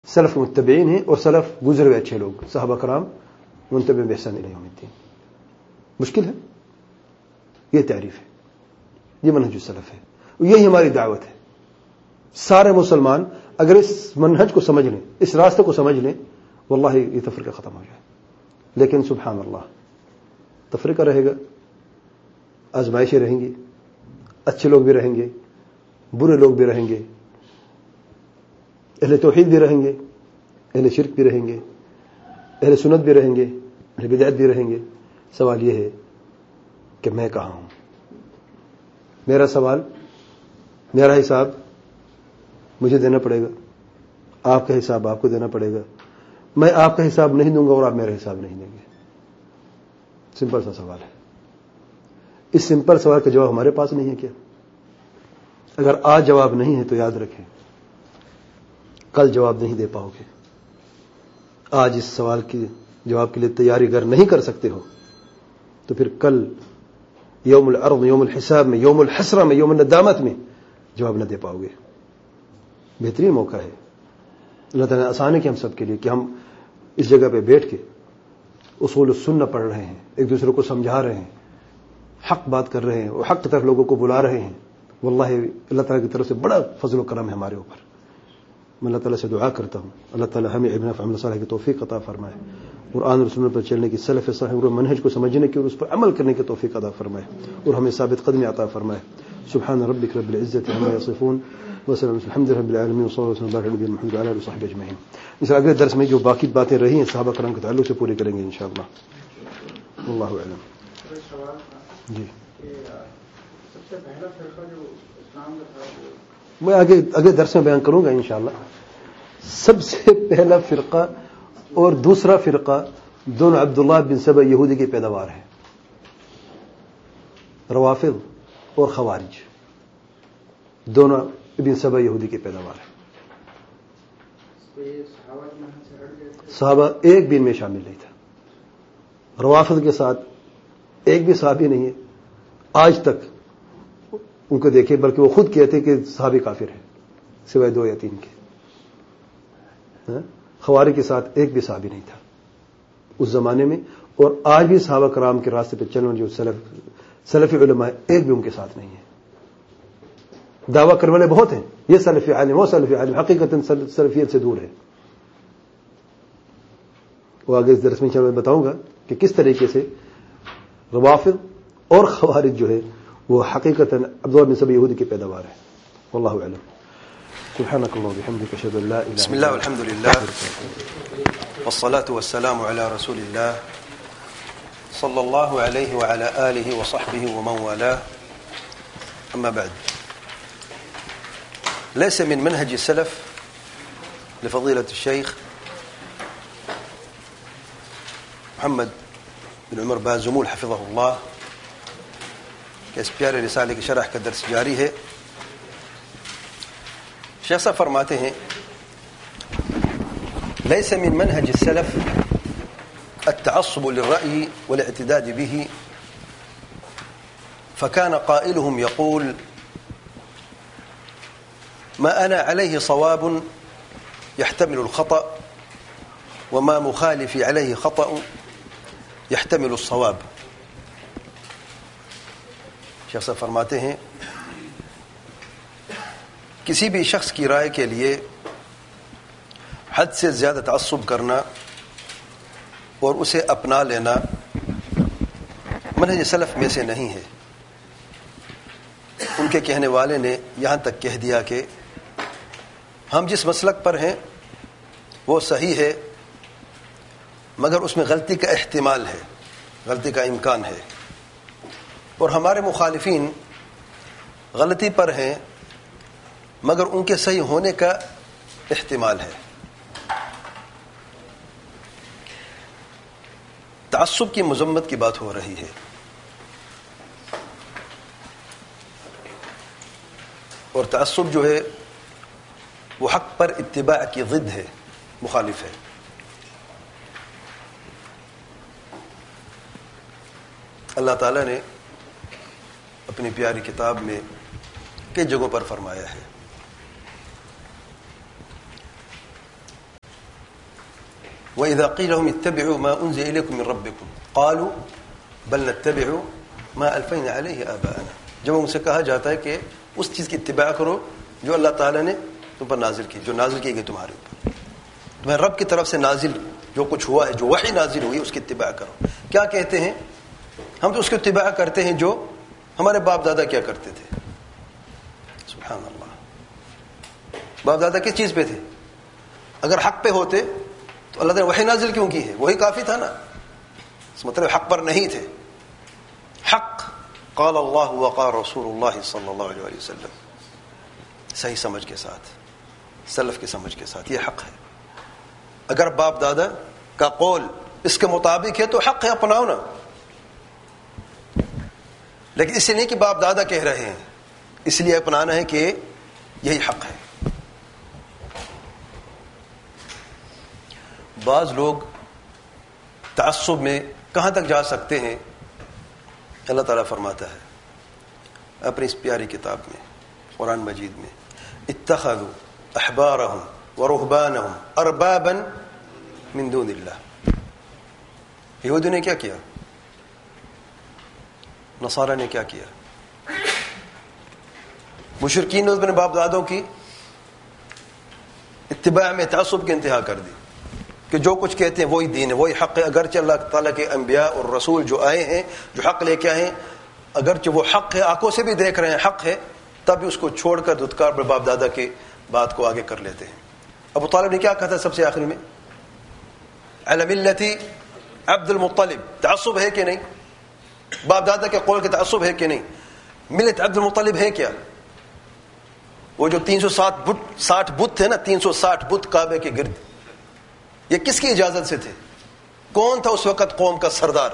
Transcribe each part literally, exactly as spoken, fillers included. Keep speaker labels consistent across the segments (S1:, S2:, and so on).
S1: سلف متبعین ہیں اور سلف گزرے ہوئے اچھے لوگ، صحابہ کرام منتبع بإحسان الی یوم الدین. مشکل ہے؟ یہ تعریف ہے، یہ منہج السلف ہے، یہی ہماری دعوت ہے. سارے مسلمان اگر اس منہج کو سمجھ لیں، اس راستے کو سمجھ لیں، واللہ یہ تفرقہ ختم ہو جائے. لیکن سبحان اللہ، تفرقہ رہے گا، آزمائشیں رہیں گی، اچھے لوگ بھی رہیں گے، برے لوگ بھی رہیں گے، اہل توحید بھی رہیں گے، اہل شرک بھی رہیں گے، اہل سنت بھی رہیں گے، اہل بدعت بھی رہیں گے. سوال یہ ہے کہ میں کہاں ہوں؟ میرا سوال، میرا حساب مجھے دینا پڑے گا، آپ کا حساب آپ کو دینا پڑے گا. میں آپ کا حساب نہیں دوں گا اور آپ میرا حساب نہیں دیں گے. سمپل سا سوال ہے. اس سمپل سوال کا جواب ہمارے پاس نہیں ہے کیا؟ اگر آج جواب نہیں ہے تو یاد رکھیں کل جواب نہیں دے پاؤ گے. آج اس سوال کی جواب کے لیے تیاری اگر نہیں کر سکتے ہو تو پھر کل یوم العرض، یوم الحساب میں، یوم الحسرہ میں، یوم الندامت میں جواب نہ دے پاؤ گے. بہترین موقع ہے. اللہ تعالیٰ نے آسان ہے کہ ہم سب کے لیے کہ ہم اس جگہ پہ بیٹھ کے اصول السنہ پڑھ رہے ہیں، ایک دوسرے کو سمجھا رہے ہیں، حق بات کر رہے ہیں اور حق کی طرف لوگوں کو بلا رہے ہیں. واللہ اللہ تعالیٰ کی طرف سے بڑا فضل و کرم ہے ہمارے اوپر. میں اللہ تعالیٰ سے دعا کرتا ہوں اللہ تعالیٰ ہمیں ابن عمل صالح کی توفیق عطا فرمائے، قرآن اور سنت پر چلنے کی، سلف صالح اور منہج کو سمجھنے کی اور اس پر عمل کرنے کی توفیق عطا فرمائے اور ہمیں ثابت قدمی عطا فرمائے. سبحان ربک رب العزة عما یصفون وسلام الحمد للہ رب العالمین وصلی اللہ وسلم علی نبینا محمد وعلی آلہ وصحبہ اجمعین. اس اگلے درس میں جو باقی باتیں رہی ہیں صحابہ کرام کے تعلق سے پوری کریں گے انشاءاللہ. اللہ اعلم. جی
S2: سب سے پہلا فرقہ جو اسلام کا تھا
S1: میں آگے اگلے درس میں بیان کروں گا انشاءاللہ. سب سے پہلا فرقہ اور دوسرا فرقہ دونوں عبداللہ بن سبا یہودی کی پیداوار ہے، روافض اور خوارج دونوں ابن سبا یہودی کی پیداوار ہے. صحابہ ایک بھی ان میں شامل نہیں تھا. روافض کے ساتھ ایک بھی صحابی نہیں ہے آج تک ان کو دیکھے، بلکہ وہ خود کہتے کہ صحابی کافر ہیں سوائے دو یا تین کے. خوارج کے ساتھ ایک بھی صحابی نہیں تھا اس زمانے میں، اور آج بھی صحابہ کرام کے راستے پہ چلنے جو سلف سلفی علماء ایک بھی ان کے ساتھ نہیں ہے. دعویٰ کرنے والے بہت ہیں، یہ سلفی عالم وہ سلفی عالم، حقیقت سلفیت سے دور ہے. وہ آگے اس درس میں میں بتاؤں گا کہ کس طریقے سے روافض اور خوارج جو ہے وہ حقیقت عبداللہ بن سبا یہودی کی پیداوار ہے. واللہ اعلم. سبحانك اللهم وبحمدك اشهد ان لا اله الا انت.
S3: بسم الله والحمد لله والصلاة والسلام على رسول الله صلى الله عليه وعلى آله وصحبه ومن والاه. أما بعد، ليس من منهج السلف لفضيلة الشيخ محمد بن عمر بازمول حفظه الله کہ اس پیارے رسالے کی شرح کا درس جاری ہے. شیخ صاحب فرماتے ہیں ليس من منهج السلف التعصب للرأي والاعتداد به، فكان قائلهم يقول ما أنا عليه صواب يحتمل الخطأ وما مخالفي عليه خطأ يحتمل الصواب. شیخ صاحب فرماتے ہیں کسی بھی شخص کی رائے کے لیے حد سے زیادہ تعصب کرنا اور اسے اپنا لینا منہج سلف میں سے نہیں ہے. ان کے کہنے والے نے یہاں تک کہہ دیا کہ ہم جس مسلک پر ہیں وہ صحیح ہے مگر اس میں غلطی کا احتمال ہے، غلطی کا امکان ہے، اور ہمارے مخالفین غلطی پر ہیں مگر ان کے صحیح ہونے کا احتمال ہے. تعصب کی مذمت کی بات ہو رہی ہے. اور تعصب جو ہے وہ حق پر اتباع کی ضد ہے، مخالف ہے. اللہ تعالیٰ نے اپنی پیاری کتاب میں کئی جگہوں پر فرمایا ہے وَإِذَا قِيلَ لَهُمْ اتَّبِعُوا مَا أُنزِلَ إِلَيْكُم مِّن رَّبِّكُمْ قَالُوا بَلْ نَتَّبِعُ مَا أَلْفَيْنَا عَلَيْهِ آبَاءَنَا. جب ان سے کہا جاتا ہے کہ اس چیز کی اتباع کرو جو اللہ تعالیٰ نے تم پر نازل کی، جو نازل کی گئی تمہارے اوپر، تمہیں رب کی طرف سے نازل جو کچھ ہوا ہے، جو وحی نازل ہوئی اس کی اتباع کرو. کیا کہتے ہیں؟ ہم تو اس کی اتباع کرتے ہیں جو ہمارے باپ دادا کیا کرتے تھے. سبحان اللہ. باپ دادا کس چیز پہ تھے؟ اگر حق پہ ہوتے تو اللہ نے وحی نازل کیوں کی ہے؟ وہی کافی تھا نا. اس مطلب حق پر نہیں تھے. حق قال اللہ وقال رسول اللہ صلی اللہ علیہ وسلم، صحیح سمجھ کے ساتھ، سلف کی سمجھ کے ساتھ، یہ حق ہے. اگر باپ دادا کا قول اس کے مطابق ہے تو حق ہے، اپناؤ نا. لیکن اس لیے نہیں کہ باپ دادا کہہ رہے ہیں، اس لیے اپنانا ہے کہ یہی حق ہے. بعض لوگ تعصب میں کہاں تک جا سکتے ہیں؟ اللہ تعالیٰ فرماتا ہے اپنی اس پیاری کتاب میں، قرآن مجید میں، اتخذوا احبارهم ورهبانهم اربابا من دون اللہ. یہودیوں نے کیا کیا؟ نصارہ نے کیا کیا؟ مشرکین نے اپنے باپ دادوں کی اتباع میں تعصب کی انتہا کر دی کہ جو کچھ کہتے ہیں وہی دین ہے، وہی حق ہے. اگرچہ اللہ تعالیٰ کے انبیاء اور رسول جو آئے ہیں، جو حق لے کے آئے ہیں، اگرچہ وہ حق ہے، آنکھوں سے بھی دیکھ رہے ہیں حق ہے، تب بھی اس کو چھوڑ کر دھتکار پر باپ دادا کی بات کو آگے کر لیتے ہیں. ابو طالب نے کیا کہا تھا سب سے آخری میں؟ علی ملت عبد المطلب. تعصب ہے کہ نہیں؟ باپ دادا کے قول کے تعصب ہے کہ نہیں؟ ملت عبد المطلب ہے کیا؟ وہ جو تین سو ساٹھ بت ساٹھ بت تھے نا، تین سو ساٹھ بت کعبے کے گرد، یہ کس کی اجازت سے تھے؟ کون تھا اس وقت قوم کا سردار؟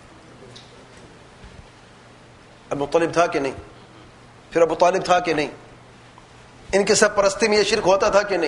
S3: ابو طالب تھا کہ نہیں؟ پھر ابو طالب تھا کہ نہیں؟ ان کے سب پرستی میں یہ شرک ہوتا تھا کہ نہیں؟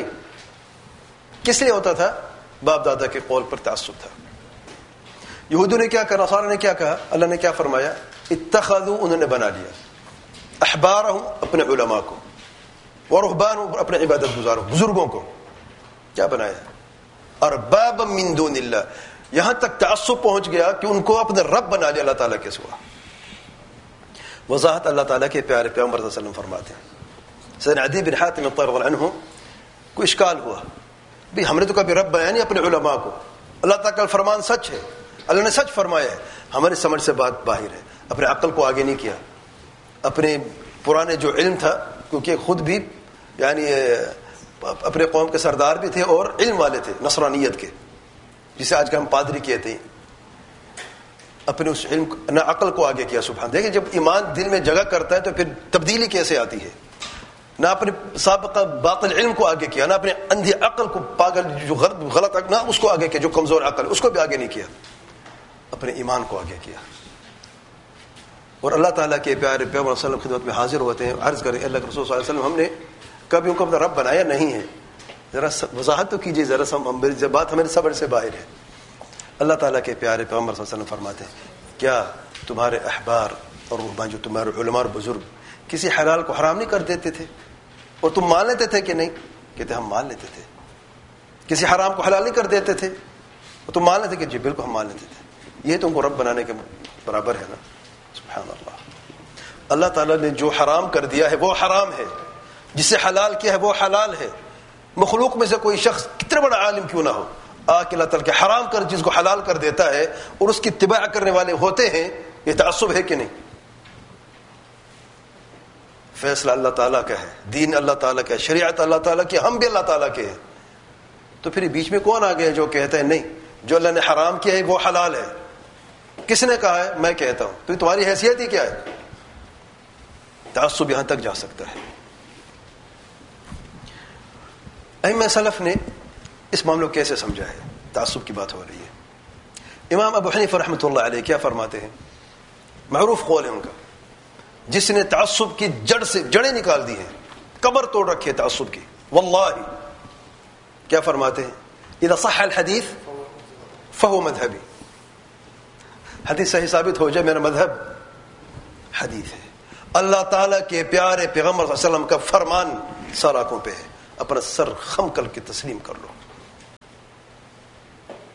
S3: کس لیے ہوتا تھا؟ باپ دادا کے قول پر تعصب تھا. یہودیوں نے کیا کہا، نصارہ نے کیا کہا؟ اللہ نے کیا فرمایا؟ اتخذوا، انہوں نے بنا لیا، احبارہم، اپنے علماء کو، ورہبانہم، اپنے عبادت گزاروں بزرگوں کو کیا بنایا؟ اربابا من دون اللہ. یہاں تک تعصب پہنچ گیا کہ ان کو اپنے رب بنا لیا اللہ تعالیٰ کے سوا. وضاحت اللہ تعالیٰ کے پیارے پیغمبر صلی اللہ علیہ وسلم فرماتے ہیں. سیدنا عدی بن حاتم الطائي رضی اللہ عنہ کو اشکال ہوا، بھی ہم نے تو کبھی رب بنایا نہیں اپنے علماء کو. اللہ تعالیٰ کا فرمان سچ ہے، اللہ نے سچ فرمایا ہے، ہماری سمجھ سے بات باہر ہے. اپنے عقل کو آگے نہیں کیا، اپنے پرانے جو علم تھا، کیونکہ خود بھی یعنی اپنے قوم کے سردار بھی تھے اور علم والے تھے نصرانیت کے، جسے آج کا ہم پادری کہتے ہیں. اپنے اس علم نہ عقل کو آگے کیا. سبحان. دیکھیں جب ایمان دل میں جگہ کرتا ہے تو پھر تبدیلی کیسے آتی ہے. نہ اپنے سابقہ باطل علم کو آگے کیا، نہ اپنے اندھی عقل کو، پاگل جو غلط عقل، نہ اس کو آگے کیا، جو کمزور عقل اس کو بھی آگے نہیں کیا، اپنے ایمان کو آگے کیا. اور اللہ تعالیٰ کے پیارے پیغمبر صلی اللہ علیہ وسلم خدمت میں حاضر ہوتے ہیں، عرض کریں اللہ کے رسول صلی اللہ علیہ وسلم ہم نے کبھی ان کو اپنا رب بنایا نہیں ہے. ذرا وضاحت تو کیجیے، ذرا سم بات ہمارے صبر سے باہر ہے. اللہ تعالیٰ کے پیارے پیغمبر صلی اللہ علیہ وسلم فرماتے ہیں کیا تمہارے احبار اور رہبان، جو تمہارے علماء اور بزرگ، کسی حلال کو حرام نہیں کر دیتے تھے اور تم مان لیتے تھے کہ نہیں؟ کہتے ہم مان لیتے تھے. کسی حرام کو حلال نہیں کر دیتے تھے اور تم مان لیتے کہ جی بالکل ہم مان لیتے تھے. یہ تم کو رب بنانے کے برابر ہے نا. سبحان اللہ. اللہ تعالیٰ نے جو حرام کر دیا ہے وہ حرام ہے، جسے حلال کیا ہے وہ حلال ہے. مخلوق میں سے کوئی شخص کتنا بڑا عالم کیوں نہ ہو، آ کے اللہ تعالیٰ کے حرام کر جس کو حلال کر دیتا ہے اور اس کی اتباع کرنے والے ہوتے ہیں. یہ تعصب ہے کہ نہیں؟ فیصلہ اللہ تعالیٰ کا ہے، دین اللہ تعالیٰ کا ہے، شریعت اللہ تعالیٰ کی، ہم بھی اللہ تعالیٰ کے ہیں. تو پھر بیچ میں کون آ گیا جو کہتا ہے نہیں جو اللہ نے حرام کیا ہے وہ حلال ہے؟ کس نے کہا ہے؟ میں کہتا ہوں. تو تمہاری حیثیت ہی کیا ہے؟ تعصب یہاں تک جا سکتا ہے. ائمہ سلف نے اس معاملے کو کیسے سمجھا ہے؟ تعصب کی بات ہو رہی ہے. امام ابو حنیفہ رحمۃ اللہ علیہ کیا فرماتے ہیں؟ معروف قول ہے ان کا، جس نے تعصب کی جڑ سے جڑیں نکال دی ہیں، قبر توڑ رکھی ہے تعصب کی. واللہ کیا فرماتے ہیں؟ اذا صح الحدیث فهو مذهبی. حدیث صحیح ثابت ہو جائے میرا مذہب حدیث ہے. اللہ تعالیٰ کے پیارے پیغمبر صلی اللہ علیہ وسلم کا فرمان سر آنکھوں پہ ہے، اپنا سر خم کر کے تسلیم کر لو.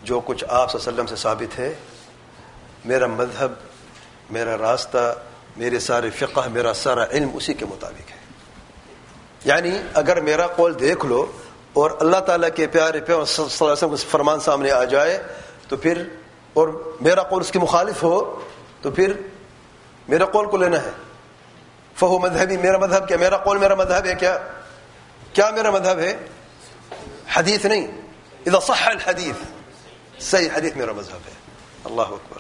S3: جو کچھ آپ صلی اللہ علیہ وسلم سے ثابت ہے، میرا مذہب، میرا راستہ، میرے سارے فقہ، میرا سارا علم اسی کے مطابق ہے. یعنی اگر میرا قول دیکھ لو اور اللہ تعالیٰ کے پیارے پیغمبر صلی اللہ علیہ وسلم کا فرمان سامنے آ جائے تو پھر، اور میرا قول اس کے مخالف ہو تو پھر میرا قول کو لینا ہے. فہو مذہبی، میرا مذہب کیا؟ میرا قول میرا مذہب ہے. کیا کیا میرا مذہب ہے؟ حدیث نہیں. اذا صح الحدیث، صحیح حدیث میرا مذہب ہے. اللہ اکبر.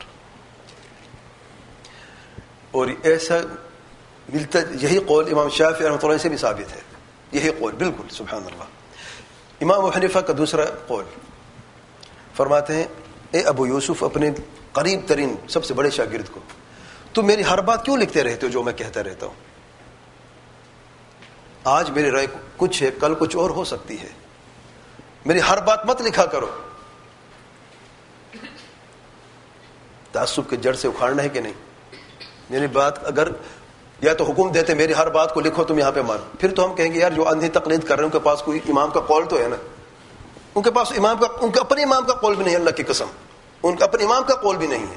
S3: اور ایسا ملتا، یہی قول امام شافعی رحمۃ اللہ سے بھی ثابت ہے. یہی قول بالکل، سبحان اللہ. امام ابو حنیفہ کا دوسرا قول فرماتے ہیں، اے ابو یوسف، اپنے قریب ترین سب سے بڑے شاگرد کو تم میری ہر بات کیوں لکھتے رہتے ہو جو میں کہتا رہتا ہوں؟ آج میری رائے کچھ ہے، کل کچھ اور ہو سکتی ہے. میری ہر بات مت لکھا کرو. تعصب کے جڑ سے اکھاڑنا ہے کہ نہیں؟ میری بات اگر یا تو حکم دیتے میری ہر بات کو لکھو تم یہاں پہ مانو، پھر تو ہم کہیں گے یار جو اندھی تقلید کر رہے ہیں ان کے پاس کوئی امام کا قول تو ہے نا. ان کے پاس امام کا، ان کے اپنے امام کا قول بھی نہیں، اللہ کی قسم ان کا اپنے امام کا قول بھی نہیں ہے.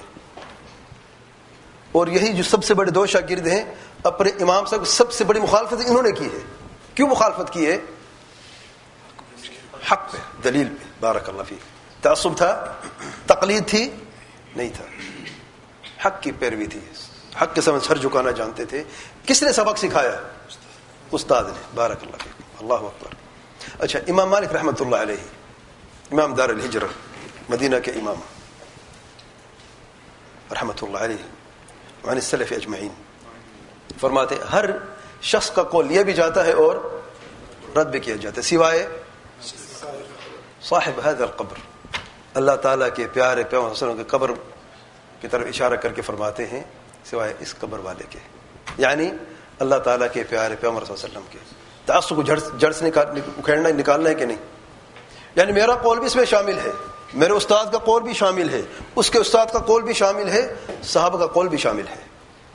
S3: اور یہی جو سب سے بڑے دو شاگرد ہیں، اپنے امام سے سب سے بڑی مخالفت انہوں نے کی ہے. کیوں مخالفت کی ہے؟ حق پہ، دلیل پہ. بارک اللہ فیک. تعصب تھا؟ تقلید تھی؟ نہیں تھا. حق کی پیروی تھی. حق کے سامنے سر جھکانا جانتے تھے. کس نے سبق سکھایا؟ استاد نے. بارک اللہ فیک. اللہ اکبر. اچھا، امام مالک رحمۃ اللہ علیہ، امام دار الہجرہ، مدینہ کے امام رحمۃ اللہ علیہ وعن السلف اجمعین، فرماتے ہیں ہر شخص کا قول لیا بھی جاتا ہے اور رد بھی کیا جاتا ہے سوائے صاحب هذا القبر. اللہ تعالیٰ کے پیارے پیغمبر صلی اللہ علیہ وسلم کے قبر کی طرف اشارہ کر کے فرماتے ہیں سوائے اس قبر والے کے، یعنی اللہ تعالیٰ کے پیارے پیغمبر صلی اللہ علیہ وسلم کے. تعصب کو جڑ جڑ سے اکھیڑنا، نکالنا ہے کہ نہیں؟ یعنی میرا قول بھی اس میں شامل ہے، میرے استاد کا قول بھی شامل ہے، اس کے استاد کا قول بھی شامل ہے، صحابہ کا قول بھی شامل ہے.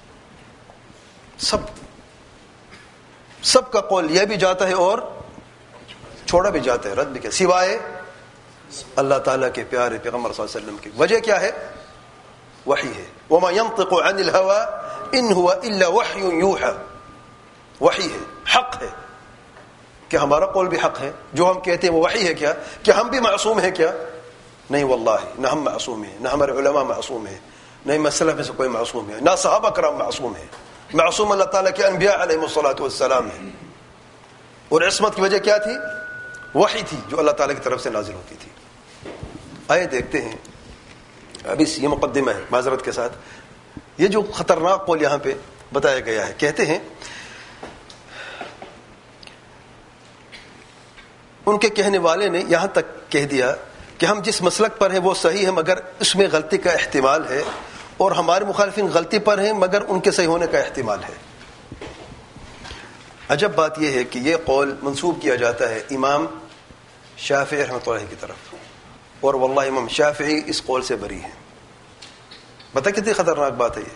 S3: سب سب کا قول لیا بھی جاتا ہے اور چھوڑا بھی جاتا ہے، رد بھی کیا، سوائے اللہ تعالیٰ کے پیارے پیغمبر صلی اللہ علیہ وسلم کی. وجہ کیا ہے؟ وحی ہے. وما ينطق عن الهوى ان هو الا وحی یوحى. وحی ہے، حق ہے. کہ ہمارا قول بھی حق ہے، جو ہم کہتے ہیں وہ وحی ہے. کیا کہ ہم بھی معصوم ہیں؟ کیا نہیں، واللہ نہ ہم معصوم ہیں، نہ ہمارے علماء معصوم ہیں، نہ مسلف میں سے کوئی معصوم ہے، نہ صحابہ کرام معصوم ہیں. معصوم اللہ تعالیٰ کے انبیاء علیہم الصلاۃ والسلام ہیں. اور عصمت کی وجہ کیا تھی؟ وحی تھی جو اللہ تعالیٰ کی طرف سے نازل ہوتی تھی. آئے دیکھتے ہیں. ابھی یہ مقدمہ ہے معذرت کے ساتھ. یہ جو خطرناک قول یہاں پہ بتایا گیا ہے، کہتے ہیں ان کے کہنے والے نے یہاں تک کہہ دیا کہ ہم جس مسلک پر ہیں وہ صحیح ہے مگر اس میں غلطی کا احتمال ہے، اور ہمارے مخالفین غلطی پر ہیں مگر ان کے صحیح ہونے کا احتمال ہے. عجب بات یہ ہے کہ یہ قول منسوب کیا جاتا ہے امام شافعی رحمۃ اللہ کی طرف، اور واللہ امام شافعی اس قول سے بری ہیں. بتا کتنی خطرناک بات ہے یہ.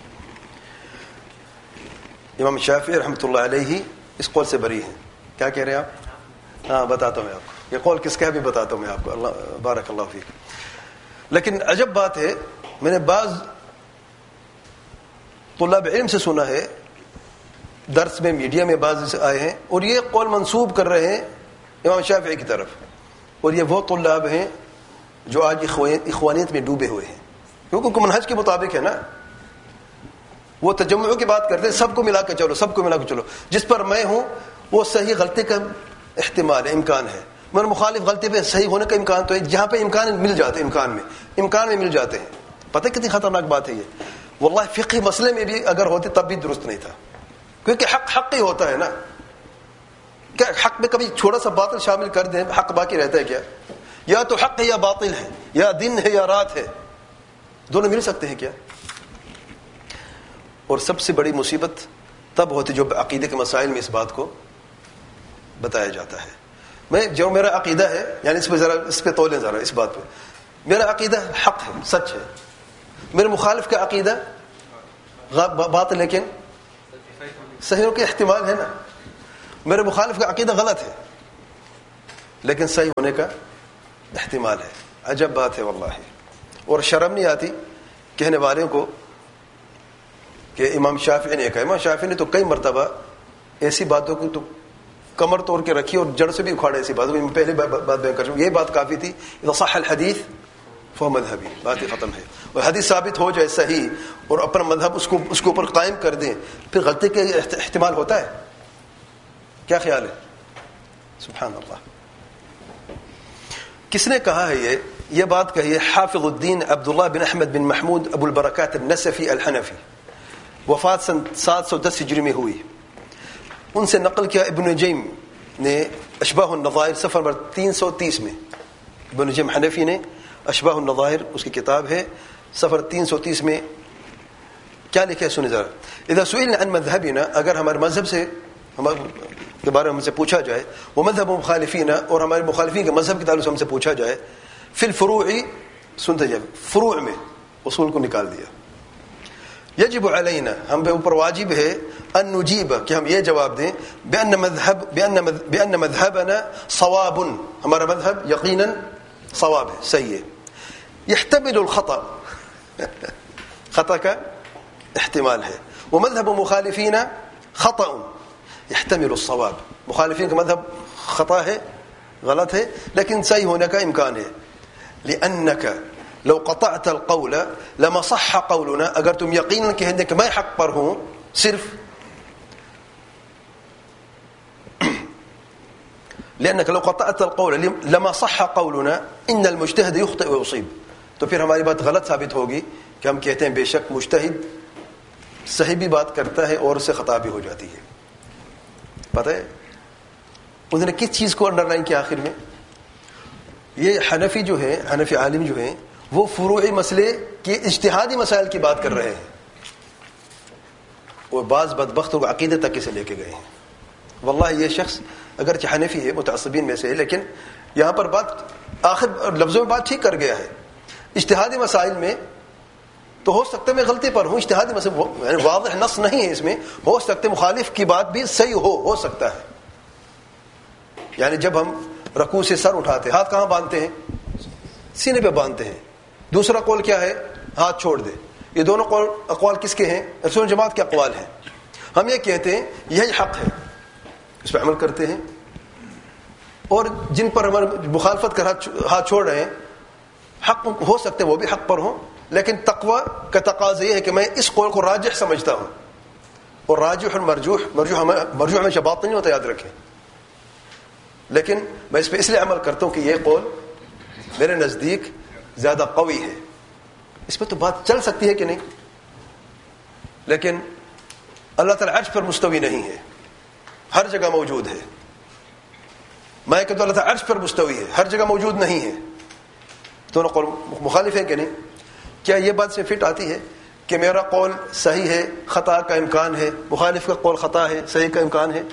S3: امام شافعی رحمۃ اللہ علیہ اس قول سے بری ہیں. کیا کہہ رہے ہیں آپ؟ ہاں بتاتا ہوں میں آپ کو یہ قول کس کا ہے، بھی بتاتا ہوں میں آپ کو. اللہ بارک اللہ فیک. لیکن عجب بات ہے، میں نے بعض طلاب علم سے سنا ہے، درس میں میڈیا میں بعض سے آئے ہیں اور یہ قول منسوب کر رہے ہیں امام شافعی کی طرف. اور یہ وہ طلاب ہیں جو آج اخوانیت میں ڈوبے ہوئے ہیں، کیونکہ ان کو منہج کے مطابق ہے نا. وہ تجمع کی بات کرتے ہیں، سب کو ملا کے چلو، سب کو ملا کے چلو. جس پر میں ہوں وہ صحیح غلطی کا احتمال ہے، امکان ہے. مگر مخالف غلطی پہ صحیح ہونے کا امکان تو ہے. جہاں پہ امکان مل جاتے ہیں، امکان میں امکان میں مل جاتے ہیں. پتہ کتنی خطرناک بات ہے یہ. واللہ فقہی مسئلے میں بھی اگر ہوتے تب بھی درست نہیں تھا، کیونکہ حق حق ہی ہوتا ہے نا. کیا حق میں کبھی چھوٹا سا باطل شامل کر دیں حق باقی رہتا ہے کیا؟ یا تو حق ہے یا باطل ہے، یا دن ہے یا رات ہے، دونوں مل سکتے ہیں کیا؟ اور سب سے بڑی مصیبت تب ہوتی جو عقیدے کے مسائل میں اس بات کو بتایا جاتا ہے. میں جو میرا عقیدہ ہے، یعنی اس پہ ذرا اس پہ تولیں ذرا اس بات پہ. میرا عقیدہ حق ہے، سچ ہے. میرے مخالف کا عقیدہ باطل لیکن صحیح کے احتمال ہے نا. میرے مخالف کا عقیدہ غلط ہے لیکن صحیح ہونے کا احتمال ہے. عجب بات ہے واللہ. اور شرم نہیں آتی کہنے والوں کو کہ امام شافعی نے کہا. امام شافعی نے تو کئی مرتبہ ایسی باتوں کو تو کمر توڑ کے رکھی اور جڑ سے بھی اکھاڑے. ایسی باتوں میں پہلے بات بیان کر چکا. یہ بات کافی تھی. اذا صح الحدیث فهو مذهبی. بات ہی ختم ہے. اور حدیث ثابت ہو جائے صحیح اور اپنا مذہب اس کو اس کے اوپر قائم کر دیں, پھر غلطی کا احتمال ہوتا ہے. کیا خیال ہے؟ سبحان اللہ. کس نے کہا ہے یہ یہ بات کہی ہے حافظ الدین عبداللہ بن احمد بن محمود ابو البرکات النسفی الحنفی. وفات سن سات سو دس ہجری میں ہوئی. ان سے نقل کیا ابن نجیم نے اشباہ النظائر صفحہ نمبر تین سو تیس میں. ابن نجیم حنفی نے اشباہ النظائر اس کی کتاب ہے صفحہ تین سو تیس میں کیا لکھا ہے سنیں ذرا. اذا سئلنا عن مذهبنا, اگر ہمارے مذہب سے ہمارے کے بارے میں ہم سے پوچھا جائے, وہ مذہب مخالفین, اور ہمارے مخالفین کے مذہب کے تعلق سے ہم سے پوچھا جائے, فی الفروع, سنتے جائے فروع میں اصول کو نکال دیا. یجب علینا, ہم پہ اوپر واجب ہے, ان نجیب, کہ ہم یہ جواب دیں, بان مذہب بان بان مذہبنا صواب, ہمارا مذہب یقینا صواب ہے, صحیح ہے. یحتمل الخطا, خطا کا احتمال ہے. ومذهب مخالفین خطأ يحتمل الصواب, مخالفین کا مذہب خطا ہے, غلط ہے, لیکن صحیح ہونے کا امکان ہے. لأنك لو قطعت القول لما صح قولنا, اگر تم یقینا کہہ دیں کہ میں حق پر ہوں صرف, لأنك لو قطعت القول لما صح قولنا ان المجتهد يخطئ ويصيب, تو پھر ہماری بات غلط ثابت ہوگی کہ ہم کہتے ہیں بے شک مجتہد صحیح بھی بات کرتا ہے اور اس سے خطا بھی ہو جاتی ہے. پتہ ہے انہوں نے کس چیز کو انڈر لائن کیا آخر میں؟ یہ حنفی جو ہے, حنفی عالم جو ہیں, وہ فروعی مسئلے کے اجتہادی مسائل کی بات کر رہے ہیں, اور بعض بدبختوں کو عقیدے تک اسے لے کے گئے ہیں. واللہ یہ شخص اگرچہ حنفی ہے, متعصبین میں سے ہے, لیکن یہاں پر بات آخر لفظوں میں بات ٹھیک کر گیا ہے. اجتہادی مسائل میں تو ہو سکتا ہے میں غلطی پر ہوں, اجتہادی مسئلہ یعنی واضح نص نہیں ہے اس میں, ہو سکتا ہے مخالف کی بات بھی صحیح ہو ہو سکتا ہے. یعنی جب ہم رکوع سے سر اٹھاتے, ہاتھ کہاں باندھتے ہیں؟ سینے پہ باندھتے ہیں. دوسرا قول کیا ہے؟ ہاتھ چھوڑ دے. یہ دونوں قول اقوال کس کے ہیں؟ رسول جماعت کے اقوال ہیں. ہم یہ کہتے ہیں یہی حق ہے, اس پہ عمل کرتے ہیں, اور جن پر ہم مخالفت کر ہاتھ چھوڑ رہے ہیں حق ہو سکتے وہ بھی حق پر ہوں, لیکن تقوی کا تقاضا یہ ہے کہ میں اس قول کو راجح سمجھتا ہوں, اور راجح اور مرجوح مرجوح مرجوح ہمیشہ باطل نہیں ہوتا, یاد رکھیں. لیکن میں اس پہ اس لیے عمل کرتا ہوں کہ یہ قول میرے نزدیک زیادہ قوی ہے. اس پہ تو بات چل سکتی ہے کہ نہیں, لیکن اللہ تعالیٰ عرش پر مستوی نہیں ہے, ہر جگہ موجود ہے. میں کہتا ہوں اللہ تعالیٰ عرش پر مستوی ہے, ہر جگہ موجود نہیں ہے. دونوں قول مخالف ہیں کہ نہیں؟ کیا یہ بات سے فٹ آتی ہے کہ میرا قول صحیح ہے, خطا کا امکان ہے, مخالف کا قول خطا ہے, صحیح کا امکان ہے؟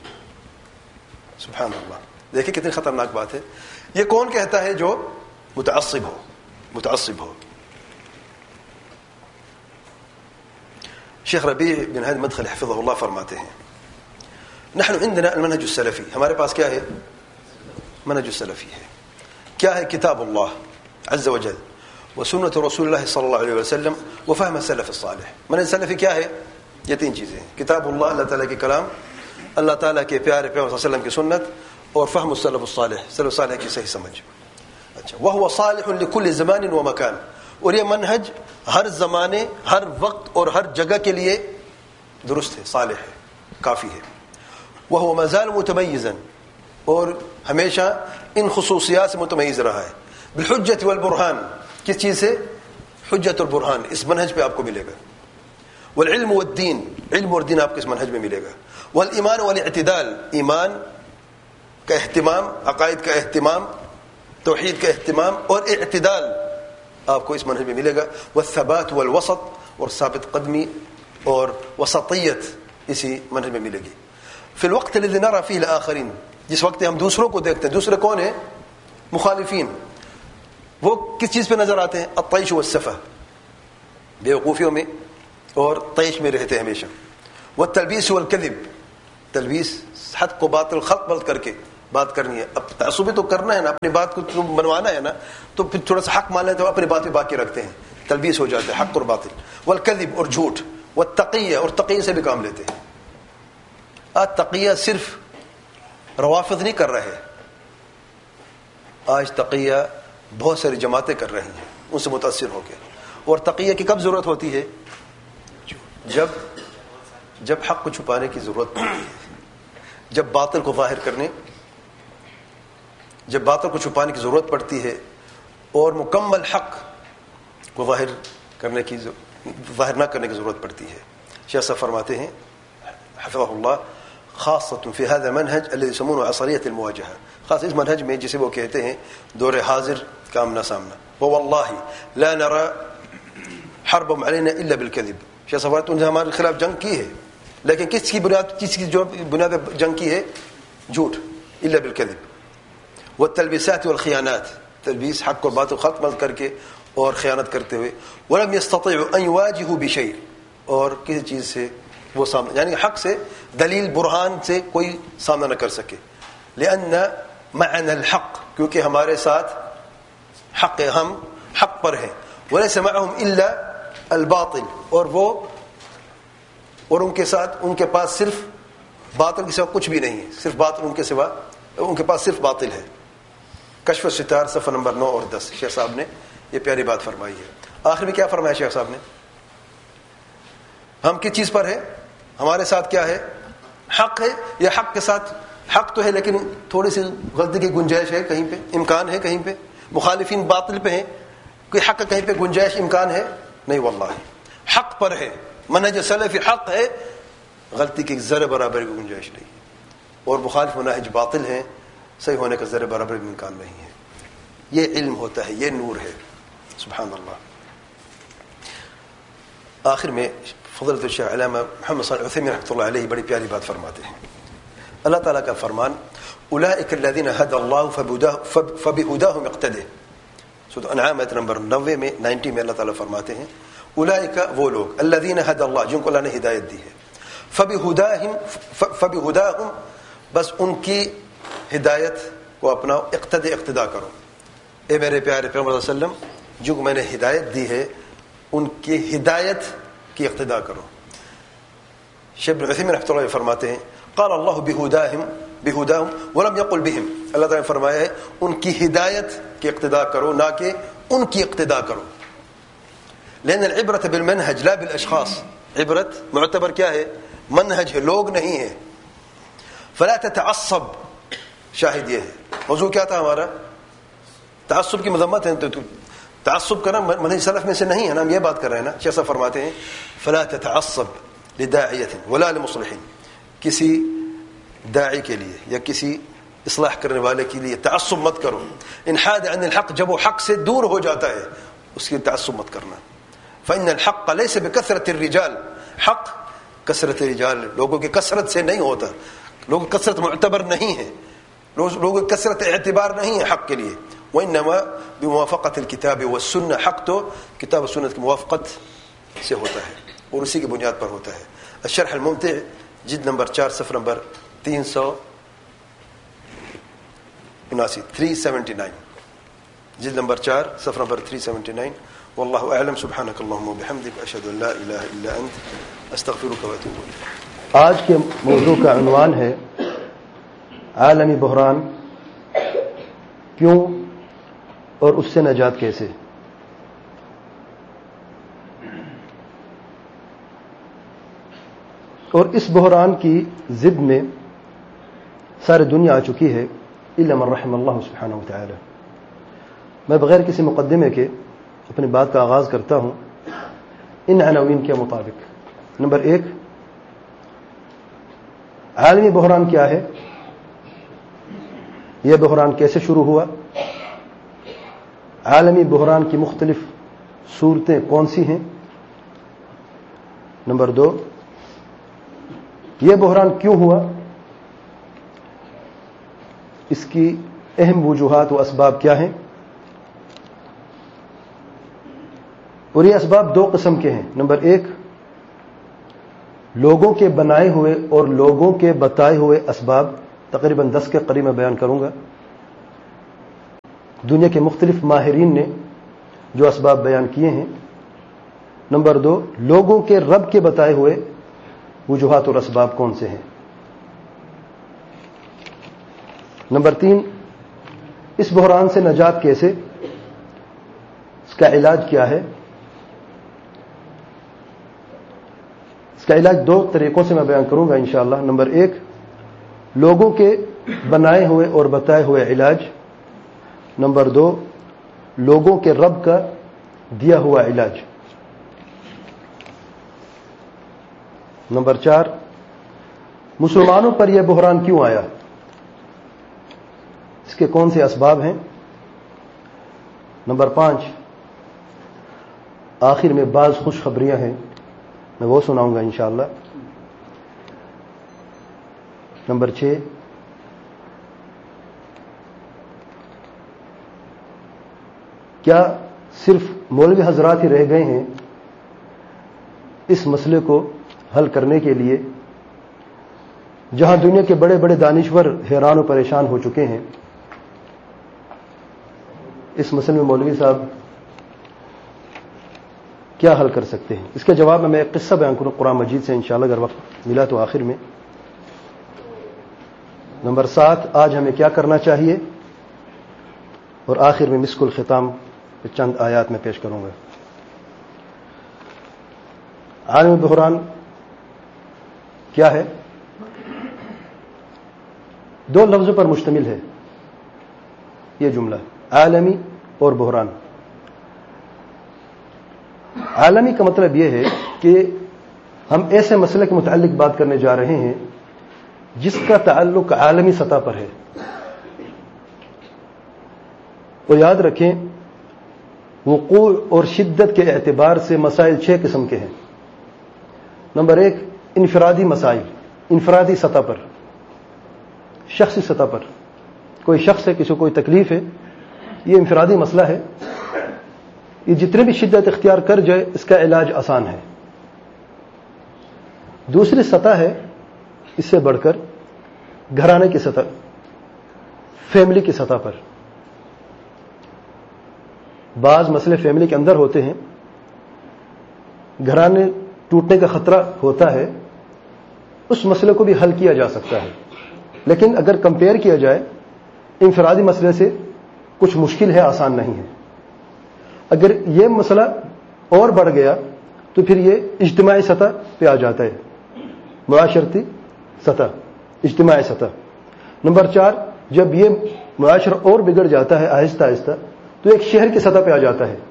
S3: سبحان اللہ. دیکھیں کتنی خطرناک بات ہے. یہ کون کہتا ہے؟ جو متعصب ہو, متعصب ہو. شیخ ربیع بن ہادی مدخلی حفظہ اللہ فرماتے ہیں نحن عندنا المنهج السلفی, ہمارے پاس کیا ہے؟ منهج السلفی ہے. کیا ہے؟ کتاب اللہ عز وجل وسنت رسول اللہ صلی اللہ علیہ وسلم وفهم السلف الصالح. منهج السلفی کیا ہے؟ یہ تین چیزیں ہیں. کتاب اللہ, اللہ تعالیٰ کے کلام, اللہ تعالیٰ کے پیارے پیغمبر صلی اللہ علیہ وسلم کی سنت, اور فهم السلف الصالح, سلف صالح کی صحیح سمجھ. اچھا, وهو صالح لكل زمان ومكان, اور یہ منہج ہر زمانے, ہر وقت اور ہر جگہ کے لیے درست ہے, صالح ہے, کافی ہے. وهو ما زال متميزا, اور ہمیشہ ان خصوصیات سے متمیز رہا ہے. بالحجت والبرہان, کس چیز سے؟ حجت اور برہان اس منہج پہ آپ کو ملے گا. والعلم والدین, علم اور دین آپ کو اس منہج میں ملے گا. والایمان والاعتدال, ایمان کا اہتمام, عقائد کا اہتمام, توحید کا اہتمام اور اعتدال آپ کو اس منہج میں ملے گا. والثبات والوسط, اور ثابت قدمی اور وسطیت اسی منہج میں ملے گی. فی الوقت الذی نرى فیہ الآخرین, جس وقت ہم دوسروں کو دیکھتے ہیں. دوسرے کون ہیں؟ مخالفین. وہ کس چیز پہ نظر آتے ہیں؟ الطیش والسفہ, بیوقوفیوں میں اور طیش میں رہتے ہیں ہمیشہ. والتلبیس والکذب, تلبیس حق کو باطل خلق بلد کر کے بات کرنی ہے. اب تعصب تو کرنا ہے نا, اپنی بات کو تو منوانا ہے نا, تو پھر تھوڑا سا حق مان لیتے ہیں, اپنی بات پہ باقی رکھتے ہیں, تلبیس ہو جاتا ہے حق اور باطل. والکذب اور جھوٹ, والتقیہ اور تقیہ سے بھی کام لیتے ہیں. آج تقیہ صرف روافض نہیں کر رہے, آج تقیہ بہت ساری جماعتیں کر رہی ہیں ان سے متاثر ہو کے. اور تقیہ کی کب ضرورت ہوتی ہے؟ جب جب حق کو چھپانے کی ضرورت پڑتی ہے, جب باطل کو ظاہر کرنے جب باطل کو چھپانے کی ضرورت پڑتی ہے اور مکمل حق کو ظاہر کرنے کی ظاہر نہ کرنے کی ضرورت پڑتی ہے. شیخ صاحب فرماتے ہیں حفظہ اللہ, خاصة في هذا المنهج الذي يسمونه عصرية المواجهة, خاص اس منہج میں جسے وہ کہتے ہیں دور حاضر کا آمنا سامنا. ووالله لا نرى حربهم علينا الا بالكذب. شیخ صاحب انہوں نے ہمارے خلاف جنگ کی ہے, لیکن کس کی بنیاد کس کی جو بنیاد پر جنگ کی ہے؟ جھوٹ, الا بالكذب. والتلبيسات والخيانات, تلبیس حق اور باطل خلط مل کر کے اور خیانت کرتے ہوئے. ولم يستطيعوا ان يواجهوا بشيء, اور کسی چیز سے وہ سامنا, یعنی حق سے دلیل برہان سے کوئی سامنا نہ کر سکے. لأن معنا الحق, کیونکہ ہمارے ساتھ حق ہے, ہم حق پر ہیں. وليس معهم الا الباطل, اور وہ اور ان کے ساتھ ان کے پاس صرف باطل کے سوا کچھ بھی نہیں ہے, صرف باطل ان کے سوا ان کے پاس صرف باطل ہے. کشف الستار صفحہ نمبر نو اور دس, شیخ صاحب نے یہ پیاری بات فرمائی ہے. آخر میں کیا فرمایا شیخ صاحب نے؟ ہم کس چیز پر ہے؟ ہمارے ساتھ کیا ہے؟ حق ہے, یا حق کے ساتھ حق تو ہے لیکن تھوڑی سی غلطی کی گنجائش ہے, کہیں پہ امکان ہے, کہیں پہ مخالفین باطل پہ ہیں, کوئی حق کہیں پہ گنجائش امکان ہے نہیں. واللہ حق پر ہے, منہج سلفی حق ہے, غلطی کی ذرے برابر کی گنجائش نہیں. اور مخالف منہج باطل ہیں, صحیح ہونے کا ذرے برابر بھی امکان نہیں ہے. یہ علم ہوتا ہے, یہ نور ہے. سبحان اللہ. آخر میں فضلت الشیخ علامہ محمد صالح العثیمین رحمۃ اللہ علیہ بڑی پیاری بات فرماتے ہیں. اللہ تعالیٰ کا فرمان اولئک الذین ھدی اللہ فبہداہم اقتدہ, سورۃ انعام آیت نمبر نوے میں نائنٹی میں اللہ تعالیٰ فرماتے ہیں اولئک وہ لوگ الذین ھدی اللہ, جن کو اللہ نے ہدایت دی ہے, فبہداہم فبہداہم بس ان کی ہدایت کو اپناؤ, اقتدے اقتدا کرو. اے میرے پیارے پیغمبر صلی اللہ علیہ وسلم, جن کو میں نے ہدایت دی ہے ان کی ہدایت کی اقتدا کرو. شیخ ابن عثیمین رحمۃ اللہ فرماتے ہیں قال اللہ بہداہم بہداہم ولم یقل بہم, اللہ تعالیٰ نے فرمایا ہے ان کی ہدایت کی اقتدا کرو, نہ کہ ان کی اقتدا کرو. لأن العبرة بالمنهج لا بالاشخاص, عبرت معتبر کیا ہے؟ منہج ہے, لوگ نہیں ہے. فلا تتعصب, شاہد یہ ہے. موضوع کیا تھا ہمارا؟ تعصب کی مذمت ہے. تو تعصب کرنا منہج سلف میں سے نہیں ہے نا, ہم یہ بات کر رہے ہیں نا. شیخ صاحب فرماتے ہیں فلا تتعصب لداعیۃ ولا لمصلح, کسی داعی کے لیے یا کسی اصلاح کرنے والے کے لیے تعصب مت کرو. ان حاد عن الحق, جب وہ حق سے دور ہو جاتا ہے اس کی تعصب مت کرنا. فإن الحق ليس بكثرة الرجال, حق کثرت رجال, لوگوں کی کثرت سے نہیں ہوتا. لوگوں کی کثرت معتبر نہیں ہے, لوگوں کی کثرت اعتبار نہیں ہے حق کے لیے. وإنما بموافقة الكتاب والسنة, حق تو کتاب و سنت کی موافقت سے ہوتا ہے اور اسی کی بنیاد پر ہوتا ہے. الشرح الممتع جلد نمبر چار صفحہ نمبر تین سو اناسی تھری سیونٹی نائن, جلد نمبر چار صفحہ نمبر تھری سیونٹی نائن. واللہ اعلم. سبحانک اللہم وبحمدک, اشہد ان لا الہ الا انت, استغفرک واتوب الیک.
S1: آج کے موضوع کا عنوان ہے عالمی بحران کیوں اور اس سے نجات کیسے. اور اس بحران کی ضد میں ساری دنیا آ چکی ہے الا من رحم اللہ سبحانہ وتعالی. میں بغیر کسی مقدمے کے اپنی بات کا آغاز کرتا ہوں ان عناوین کے مطابق. نمبر ایک, عالمی بحران کیا ہے, یہ بحران کیسے شروع ہوا, عالمی بحران کی مختلف صورتیں کون سی ہیں. نمبر دو, یہ بحران کیوں ہوا, اس کی اہم وجوہات و اسباب کیا ہیں. اور یہ اسباب دو قسم کے ہیں. نمبر ایک, لوگوں کے بنائے ہوئے اور لوگوں کے بتائے ہوئے اسباب, تقریباً دس کے قریب میں بیان کروں گا. دنیا کے مختلف ماہرین نے جو اسباب بیان کیے ہیں. نمبر دو، لوگوں کے رب کے بتائے ہوئے وجوہات اور اسباب کون سے ہیں. نمبر تین، اس بحران سے نجات کیسے، اس کا علاج کیا ہے. اس کا علاج دو طریقوں سے میں بیان کروں گا انشاءاللہ. نمبر ایک، لوگوں کے بنائے ہوئے اور بتائے ہوئے علاج. نمبر دو، لوگوں کے رب کا دیا ہوا علاج. نمبر چار، مسلمانوں پر یہ بحران کیوں آیا، اس کے کون سے اسباب ہیں. نمبر پانچ، آخر میں بعض خوشخبریاں ہیں، میں وہ سناؤں گا انشاءاللہ. نمبر چھ، کیا صرف مولوی حضرات ہی رہ گئے ہیں اس مسئلے کو حل کرنے کے لیے، جہاں دنیا کے بڑے بڑے دانشور حیران و پریشان ہو چکے ہیں. اس مسئلے میں مولوی صاحب کیا حل کر سکتے ہیں. اس کے جواب میں میں ایک قصہ بیان کروں قرآن مجید سے انشاءاللہ اگر وقت ملا تو آخر میں. نمبر سات، آج ہمیں کیا کرنا چاہیے، اور آخر میں مسک الختام چند آیات میں پیش کروں گا. عالمی بحران کیا ہے؟ دو لفظوں پر مشتمل ہے یہ جملہ، عالمی اور بحران. عالمی کا مطلب یہ ہے کہ ہم ایسے مسئلے کے متعلق بات کرنے جا رہے ہیں جس کا تعلق عالمی سطح پر ہے. اور یاد رکھیں، وقوع اور شدت کے اعتبار سے مسائل چھ قسم کے ہیں. نمبر ایک، انفرادی مسائل، انفرادی سطح پر، شخصی سطح پر. کوئی شخص ہے، کسی کو کوئی تکلیف ہے، یہ انفرادی مسئلہ ہے، یہ جتنے بھی شدت اختیار کر جائے اس کا علاج آسان ہے. دوسری سطح ہے اس سے بڑھ کر گھرانے کی سطح، فیملی کی سطح پر. بعض مسئلے فیملی کے اندر ہوتے ہیں، گھرانے ٹوٹنے کا خطرہ ہوتا ہے، اس مسئلے کو بھی حل کیا جا سکتا ہے. لیکن اگر کمپیئر کیا جائے انفرادی مسئلے سے، کچھ مشکل ہے، آسان نہیں ہے. اگر یہ مسئلہ اور بڑھ گیا تو پھر یہ اجتماعی سطح پہ آ جاتا ہے، معاشرتی سطح، اجتماعی سطح. نمبر چار، جب یہ معاشرہ اور بگڑ جاتا ہے آہستہ آہستہ تو ایک شہر کی سطح پہ آ جاتا ہے.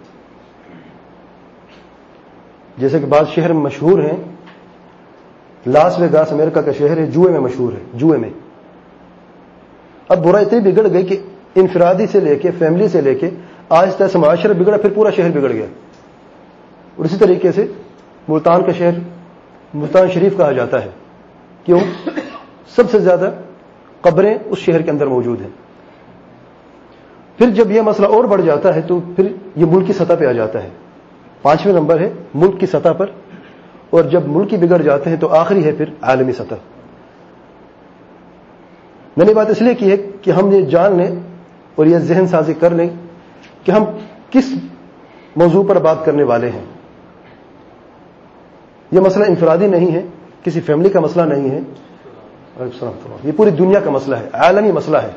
S1: جیسے کہ بعض شہر مشہور ہیں، لاس ویگاس امریکہ کا شہر ہے، جوئے میں مشہور ہے، جوئے میں. اب برا اتنی بگڑ گئی کہ انفرادی سے لے کے فیملی سے لے کے آہستہ سے معاشرہ بگڑا، پھر پورا شہر بگڑ گیا. اور اسی طریقے سے ملتان کا شہر ملتان شریف کہا جاتا ہے. کیوں؟ سب سے زیادہ قبریں اس شہر کے اندر موجود ہیں. پھر جب یہ مسئلہ اور بڑھ جاتا ہے تو پھر یہ ملک کی سطح پہ آ جاتا ہے. پانچویں نمبر ہے ملک کی سطح پر، اور جب ملک کی بگڑ جاتے ہیں تو آخری ہے پھر عالمی سطح. میں نے بات اس لیے کی ہے کہ ہم یہ جان لیں اور یہ ذہن سازی کر لیں کہ ہم کس موضوع پر بات کرنے والے ہیں. یہ مسئلہ انفرادی نہیں ہے، کسی فیملی کا مسئلہ نہیں ہے، یہ پوری دنیا کا مسئلہ ہے، عالمی مسئلہ ہے.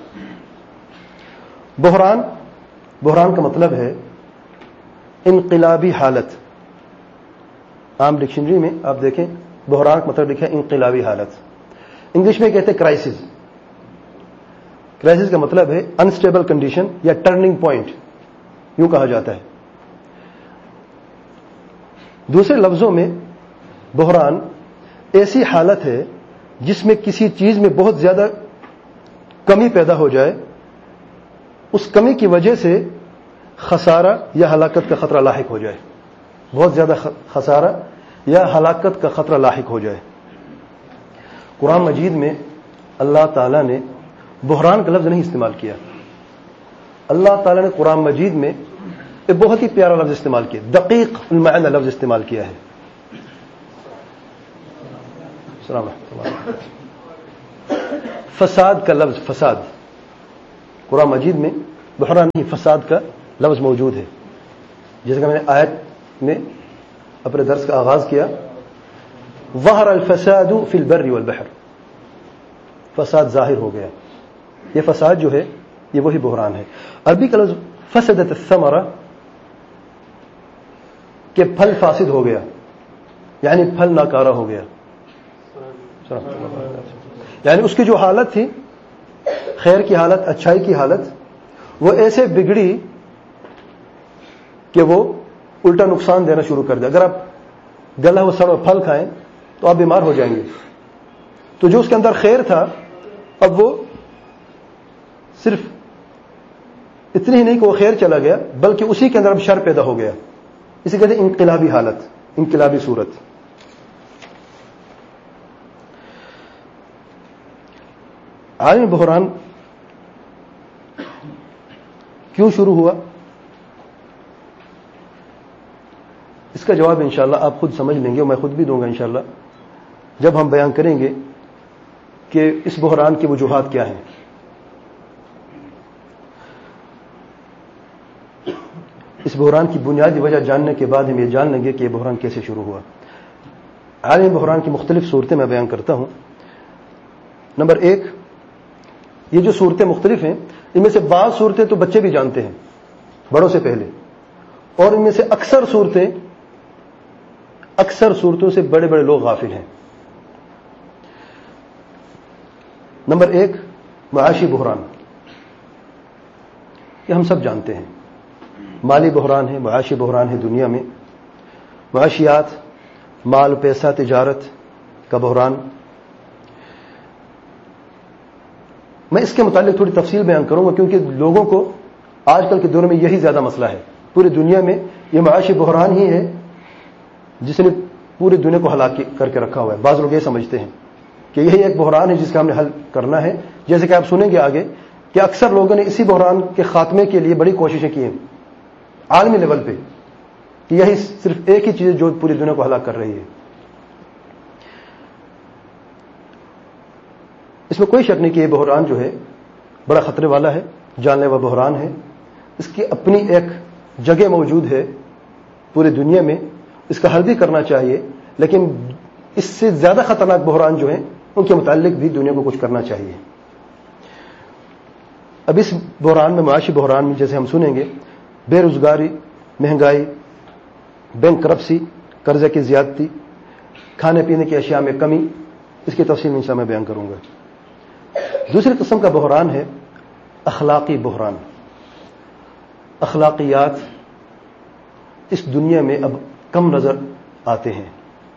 S1: بحران بحران کا مطلب ہے انقلابی حالت. عام ڈکشنری میں آپ دیکھیں بحران کا مطلب لکھا ہے انقلابی حالت. انگلش میں کہتے ہیں کرائسس. کرائسس کا مطلب ہے انسٹیبل کنڈیشن یا ٹرننگ پوائنٹ، یوں کہا جاتا ہے. دوسرے لفظوں میں بحران ایسی حالت ہے جس میں کسی چیز میں بہت زیادہ کمی پیدا ہو جائے، اس کمی کی وجہ سے خسارہ یا ہلاکت کا خطرہ لاحق ہو جائے. بہت زیادہ خسارہ یا ہلاکت کا خطرہ لاحق ہو جائے. قرآن مجید میں اللہ تعالیٰ نے بحران کا لفظ نہیں استعمال کیا. اللہ تعالیٰ نے قرآن مجید میں ایک بہت ہی پیارا لفظ استعمال کیا، دقیق المعنی لفظ استعمال کیا ہے. السلام علیکم. فساد کا لفظ فساد قرآن مجید میں بحران نہیں فساد کا لفظ موجود ہے. جیسے کہ میں نے آیت میں اپنے درس کا آغاز کیا ظہر الفساد فی البر والبحر, فساد ظاہر ہو گیا. یہ فساد جو ہے یہ وہی بحران ہے. عربی کا لفظ فسدت الثمرہ کہ پھل فاسد ہو گیا, یعنی پھل ناکارہ ہو گیا. یعنی اس کی جو حالت تھی خیر کی حالت, اچھائی کی حالت, وہ ایسے بگڑی کہ وہ الٹا نقصان دینا شروع کر دیا. اگر آپ گلا ہوا سڑا پھل کھائیں تو آپ بیمار ہو جائیں گے. تو جو اس کے اندر خیر تھا اب وہ صرف اتنی ہی نہیں کہ وہ خیر چلا گیا بلکہ اسی کے اندر اب شر پیدا ہو گیا. اسی کہتے ہیں انقلابی حالت, انقلابی صورت. عالمی بحران کیوں شروع ہوا اس کا جواب انشاءاللہ آپ خود سمجھ لیں گے اور میں خود بھی دوں گا انشاءاللہ جب ہم بیان کریں گے کہ اس بحران کی وجوہات کیا ہیں. اس بحران کی بنیادی وجہ جاننے کے بعد ہم یہ جان لیں گے کہ یہ بحران کیسے شروع ہوا. عالمی بحران کی مختلف صورتیں میں بیان کرتا ہوں. نمبر ایک, یہ جو صورتیں مختلف ہیں ان میں سے بعض صورتیں تو بچے بھی جانتے ہیں بڑوں سے پہلے, اور ان میں سے اکثر صورتیں اکثر صورتوں سے بڑے بڑے لوگ غافل ہیں. نمبر ایک, معاشی بحران. یہ ہم سب جانتے ہیں, مالی بحران ہے, معاشی بحران ہے. دنیا میں معاشیات, مال, پیسہ, تجارت کا بحران. میں اس کے متعلق تھوڑی تفصیل بیان کروں گا کیونکہ لوگوں کو آج کل کے دور میں یہی زیادہ مسئلہ ہے. پوری دنیا میں یہ معاشی بحران ہی ہے جس نے پوری دنیا کو ہلاک کر کے رکھا ہوا ہے. بعض لوگ یہ سمجھتے ہیں کہ یہی ایک بحران ہے جس کا ہم نے حل کرنا ہے. جیسے کہ آپ سنیں گے آگے کہ اکثر لوگوں نے اسی بحران کے خاتمے کے لیے بڑی کوششیں کی ہیں عالمی لیول پہ, کہ یہی صرف ایک ہی چیز جو پوری دنیا کو ہلاک کر رہی ہے. اس میں کوئی شک نہیں کہ یہ بحران جو ہے بڑا خطرے والا ہے, جان لیوا بحران ہے. اس کی اپنی ایک جگہ موجود ہے پوری دنیا میں, اس کا حل بھی کرنا چاہیے, لیکن اس سے زیادہ خطرناک بحران جو ہیں ان کے متعلق بھی دنیا کو کچھ کرنا چاہیے. اب اس بحران میں, معاشی بحران میں جیسے ہم سنیں گے, بے روزگاری, مہنگائی, بینک کرپسی, قرضے کی زیادتی, کھانے پینے کی اشیاء میں کمی, اس کی تفصیل انشاءاللہ میں بیان کروں گا. دوسری قسم کا بحران ہے اخلاقی بحران. اخلاقیات اس دنیا میں اب کم نظر آتے ہیں.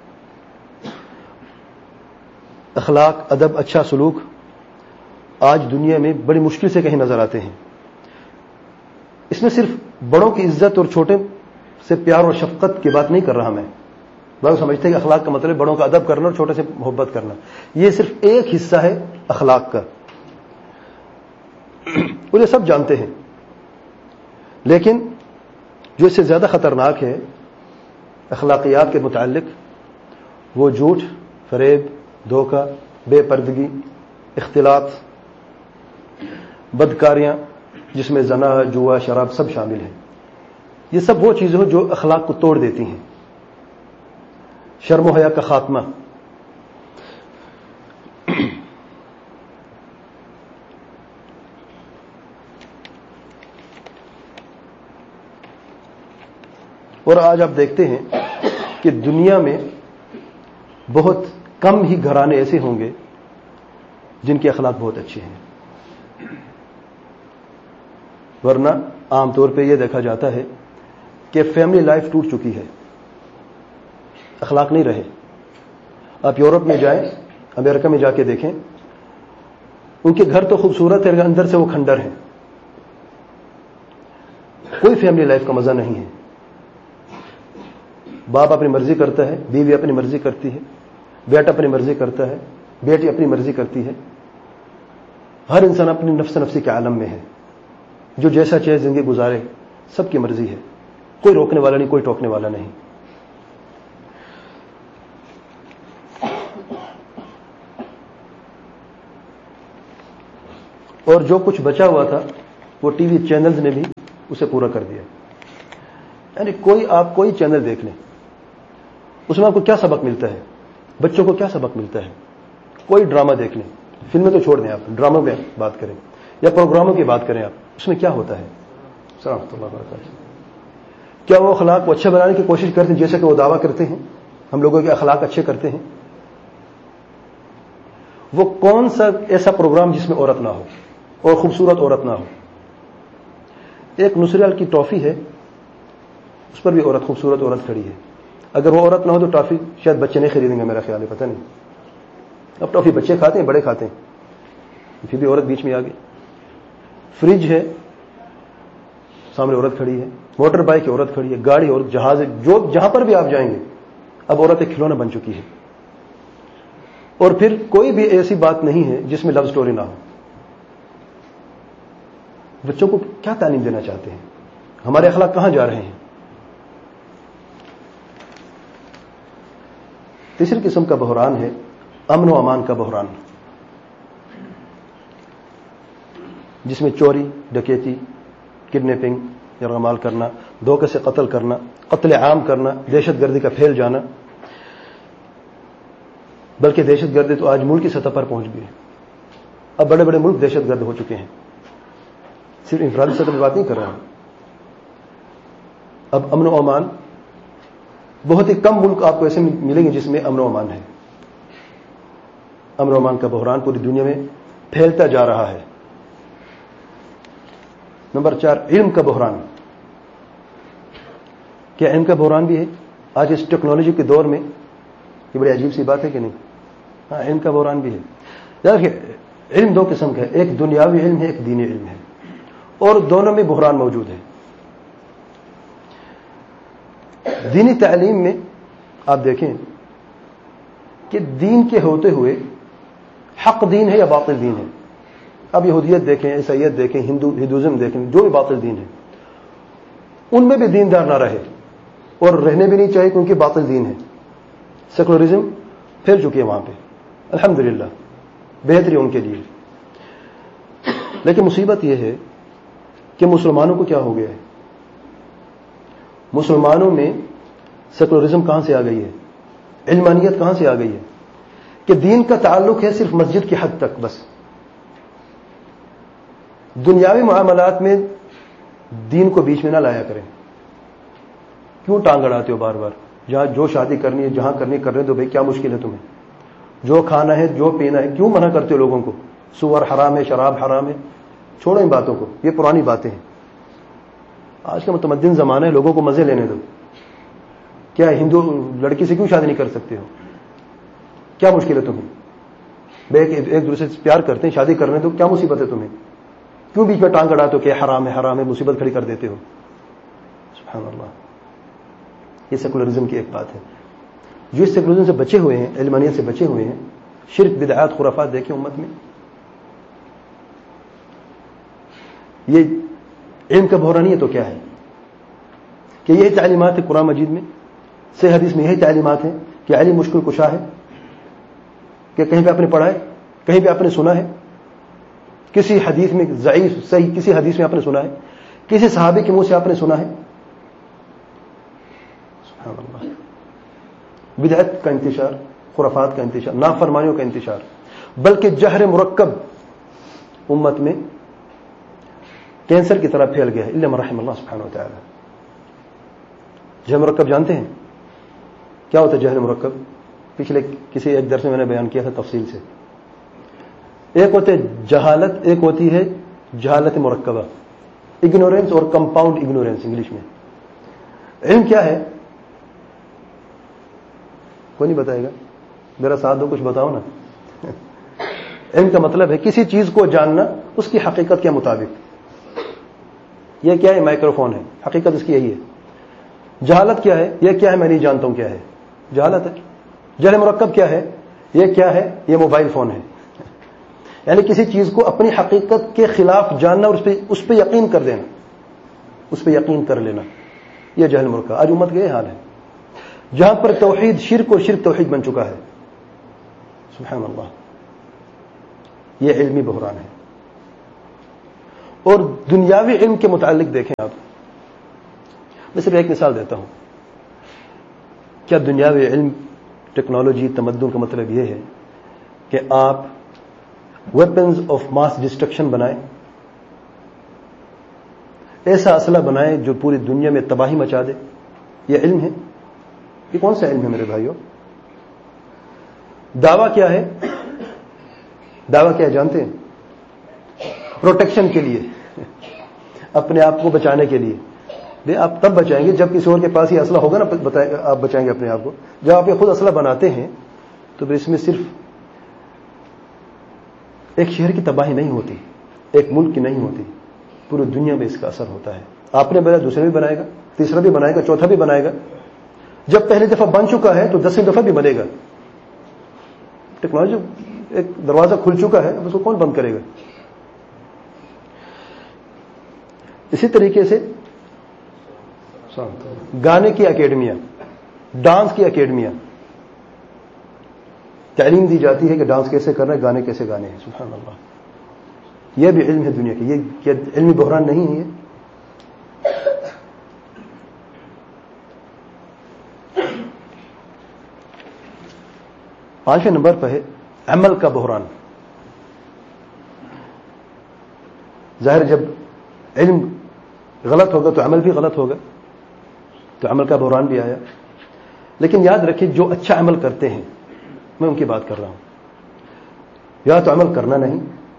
S1: اخلاق, ادب, اچھا سلوک آج دنیا میں بڑی مشکل سے کہیں نظر آتے ہیں. اس میں صرف بڑوں کی عزت اور چھوٹے سے پیار اور شفقت کی بات نہیں کر رہا میں. لوگ سمجھتے ہیں کہ اخلاق کا مطلب بڑوں کا ادب کرنا اور چھوٹے سے محبت کرنا. یہ صرف ایک حصہ ہے اخلاق کا, انہیں سب جانتے ہیں. لیکن جو اس سے زیادہ خطرناک ہے اخلاقیات کے متعلق, وہ جھوٹ, فریب, دھوکہ, بے پردگی, اختلاط, بدکاریاں جس میں زنا, جوا, شراب سب شامل ہیں. یہ سب وہ چیزیں ہیں جو اخلاق کو توڑ دیتی ہیں. شرم و حیا کا خاتمہ. اور آج آپ دیکھتے ہیں کہ دنیا میں بہت کم ہی گھرانے ایسے ہوں گے جن کے اخلاق بہت اچھے ہیں, ورنہ عام طور پہ یہ دیکھا جاتا ہے کہ فیملی لائف ٹوٹ چکی ہے, اخلاق نہیں رہے. آپ یورپ میں جائیں, امریکہ میں جا کے دیکھیں, ان کے گھر تو خوبصورت ہے, اندر سے وہ کھنڈر ہیں. کوئی فیملی لائف کا مزہ نہیں ہے. باپ اپنی مرضی کرتا ہے, بیوی اپنی مرضی کرتی ہے, بیٹا اپنی مرضی کرتا ہے, بیٹی اپنی مرضی کرتی ہے. ہر انسان اپنی نفس نفسی کے عالم میں ہے, جو جیسا چاہے زندگی گزارے, سب کی مرضی ہے. کوئی روکنے والا نہیں, کوئی ٹوکنے والا نہیں. اور جو کچھ بچا ہوا تھا وہ ٹی وی چینلز نے بھی اسے پورا کر دیا. یعنی کوئی آپ کوئی چینل دیکھ لیں, اس میں آپ کو کیا سبق ملتا ہے, بچوں کو کیا سبق ملتا ہے. کوئی ڈرامہ دیکھ لیں, فلمیں تو چھوڑ دیں, آپ ڈراموں میں بات کریں یا پروگراموں کی بات کریں, آپ اس میں کیا ہوتا ہے. السلام ورحمۃ اللہ وبرکاتہ. کیا وہ اخلاق کو اچھا بنانے کی کوشش کرتے ہیں جیسے کہ وہ دعویٰ کرتے ہیں ہم لوگوں کے اخلاق اچھے کرتے ہیں؟ وہ کون سا ایسا پروگرام جس میں عورت نہ ہو اور خوبصورت عورت نہ ہو؟ ایک نصرال کی ٹرافی ہے, اس پر بھی عورت خوبصورت عورت کھڑی ہے. اگر وہ عورت نہ ہو تو ٹرافی شاید بچے نہیں خریدیں گے, میرا خیال ہے, پتہ نہیں. اب ٹرافی بچے کھاتے ہیں, بڑے کھاتے ہیں, پھر بھی عورت بیچ میں آ گئی. فریج ہے, سامنے عورت کھڑی ہے. موٹر بائک عورت کھڑی ہے, گاڑی اور جہاز, جو جہاں پر بھی آپ جائیں گے اب عورت ایک کھلونا بن چکی ہے. اور پھر کوئی بھی ایسی بات نہیں ہے جس میں لو سٹوری نہ ہو. بچوں کو کیا تعلیم دینا چاہتے ہیں؟ ہمارے اخلاق کہاں جا رہے ہیں؟ تیسری قسم کا بحران ہے امن و امان کا بحران, جس میں چوری, ڈکیتی, کڈنیپنگ, یرغمال کرنا, دھوکے سے قتل کرنا, قتل عام کرنا, دہشت گردی کا پھیل جانا. بلکہ دہشت گردی تو آج ملک کی سطح پر پہنچ گئی. اب بڑے بڑے ملک دہشت گرد ہو چکے ہیں, صرف انفرادی سطح پر بات نہیں کر رہا ہوں. اب امن و امان, بہت ہی کم ملک آپ کو ایسے ملیں گے جس میں امن و امان ہے. امن و امان کا بحران پوری دنیا میں پھیلتا جا رہا ہے. نمبر چار, علم کا بحران. کیا علم کا بحران بھی ہے آج اس ٹیکنالوجی کے دور میں؟ یہ بڑی عجیب سی بات ہے کہ نہیں؟ ہاں, علم کا بحران بھی ہے. دیکھیے, علم دو قسم کا ہے, ایک دنیاوی علم ہے, ایک دینی علم ہے, اور دونوں میں بحران موجود ہے. دینی تعلیم میں آپ دیکھیں کہ دین کے ہوتے ہوئے حق دین ہے یا باطل دین ہے. اب یہودیت دیکھیں, عیسائیت دیکھیں, ہندو ہندوازم دیکھیں, جو بھی باطل دین ہے ان میں بھی دیندار نہ رہے, اور رہنے بھی نہیں چاہیے کیونکہ باطل دین ہے. سیکولرزم پھیل چکی ہے وہاں پہ, الحمدللہ بہتری ان کے لیے. لیکن مصیبت یہ ہے کہ مسلمانوں کو کیا ہو گیا ہے؟ مسلمانوں میں سیکولرزم کہاں سے آ گئی ہے, علمانیت کہاں سے آ گئی ہے کہ دین کا تعلق ہے صرف مسجد کی حد تک بس. دنیاوی معاملات میں دین کو بیچ میں نہ لایا کریں. کیوں ٹانگ اڑاتے ہو بار بار؟ جہاں جو شادی کرنی ہے, جہاں کرنی کرنے دو بھائی, کیا مشکل ہے تمہیں؟ جو کھانا ہے, جو پینا ہے, کیوں منع کرتے ہو لوگوں کو؟ سور حرام ہے, شراب حرام ہے, چھوڑو ان باتوں کو, یہ پرانی باتیں ہیں. آج کا متمدن زمانہ ہے, لوگوں کو مزے لینے دو. کیا ہندو لڑکی سے کیوں شادی نہیں کر سکتے ہو؟ کیا مشکل ہے تمہیں؟ بھائی ایک دوسرے سے پیار کرتے ہیں, شادی کرنے دو, کیا مصیبت ہے تمہیں؟ کیوں بیچ میں ٹانگ اڑاتے ہو کہ حرام ہے حرام ہے, مصیبت کھڑی کر دیتے ہو؟ سبحان اللہ. یہ سیکولرزم کی ایک بات ہے. جو اس سیکولرزم سے بچے ہوئے ہیں, علمانیت سے بچے ہوئے ہیں, شرک, بدعات, خرافات دیکھیں امت میں. یہ علم کا بحران ہے تو کیا ہے کہ یہی تعلیمات ہے قرآن مجید میں, صحیح حدیث میں یہی تعلیمات ہیں کہ علم مشکل کشا ہے. کہ کہیں پہ آپ نے پڑھا ہے, کہیں پہ آپ نے سنا ہے, کسی حدیث میں ضعیف صحیح کسی حدیث میں آپ نے سنا ہے, کسی صحابی کے منہ سے آپ نے سنا ہے؟ سبحان اللہ. بدعت کا انتشار, خرافات کا انتشار, نافرمانیوں کا انتشار, بلکہ جہر مرکب امت میں کینسر کی طرح پھیل گیا ہے, الا من رحم اللہ سبحانہ و تعالی. جہر مرکب جانتے ہیں کیا ہوتا ہے؟ جہر مرکب پچھلے کسی ایک درس میں میں نے بیان کیا تھا تفصیل سے. ایک ہوتے جہالت, ایک ہوتی ہے جہالت مرکبہ, اگنورینس اور کمپاؤنڈ اگنورینس انگلش میں. علم کیا ہے؟ کوئی نہیں بتائے گا؟ میرا ساتھ دو, کچھ بتاؤ نا. علم کا مطلب ہے کسی چیز کو جاننا اس کی حقیقت کے مطابق. یہ کیا ہے؟ مائکرو فون ہے, حقیقت اس کی یہی ہے. جہالت کیا ہے؟ یہ کیا ہے میں نہیں جانتا ہوں کیا ہے, جہالت ہے. جہل مرکب کیا ہے؟ یہ کیا ہے؟ یہ موبائل فون ہے. یعنی کسی چیز کو اپنی حقیقت کے خلاف جاننا اور اس پہ اس پہ یقین کر دینا, اس پہ یقین کر لینا, یہ جہل مرکب. آج امت کا یہ حال ہے جہاں پر توحید شرک اور شرک توحید بن چکا ہے. سبحان اللہ. یہ علمی بحران ہے. اور دنیاوی علم کے متعلق دیکھیں آپ، میں صرف ایک مثال دیتا ہوں. کیا دنیاوی علم، ٹیکنالوجی، تمدن کا مطلب یہ ہے کہ آپ ویپنز آف ماس ڈسٹرکشن بنائیں، ایسا اسلحہ بنائیں جو پوری دنیا میں تباہی مچا دے؟ یہ علم ہے؟ یہ کون سا علم ہے میرے بھائیوں؟ دعویٰ کیا ہے؟ دعویٰ کیا ہے جانتے ہیں؟ پروٹیکشن کے لیے، اپنے آپ کو بچانے کے لیے. نہیں، آپ تب بچائیں گے جب کسی اور کے پاس یہ اسلحہ ہوگا نا، آپ بچائیں گے اپنے آپ کو. جب آپ یہ خود اسلحہ بناتے ہیں تو پھر اس میں صرف ایک شہر کی تباہی نہیں ہوتی، ایک ملک کی نہیں ہوتی، پوری دنیا میں اس کا اثر ہوتا ہے. آپ نے بنایا، دوسرے بھی بنائے گا، تیسرا بھی بنائے گا، چوتھا بھی بنائے گا. جب پہلی دفعہ بن چکا ہے تو دسویں دفعہ بھی بنے گا. ٹیکنالوجی ایک دروازہ کھل چکا ہے، اب اس کو کون بند کرے گا؟ اسی طریقے سے گانے کی اکیڈمیاں، ڈانس کی اکیڈمیاں، تعلیم دی جاتی ہے کہ ڈانس کیسے کرنا ہے، گانے کیسے گانے ہیں. سبحان اللہ، یہ بھی علم ہے دنیا کی. یہ کیا علمی بحران نہیں ہے؟ یہ پانچویں نمبر پہ ہے عمل کا بحران. ظاہر جب علم غلط ہوگا تو عمل بھی غلط ہوگا، تو عمل کا بحران بھی آیا. لیکن یاد رکھیے، جو اچھا عمل کرتے ہیں، میں ان کی بات کر رہا ہوں، یا تو عمل کرنا نہیں.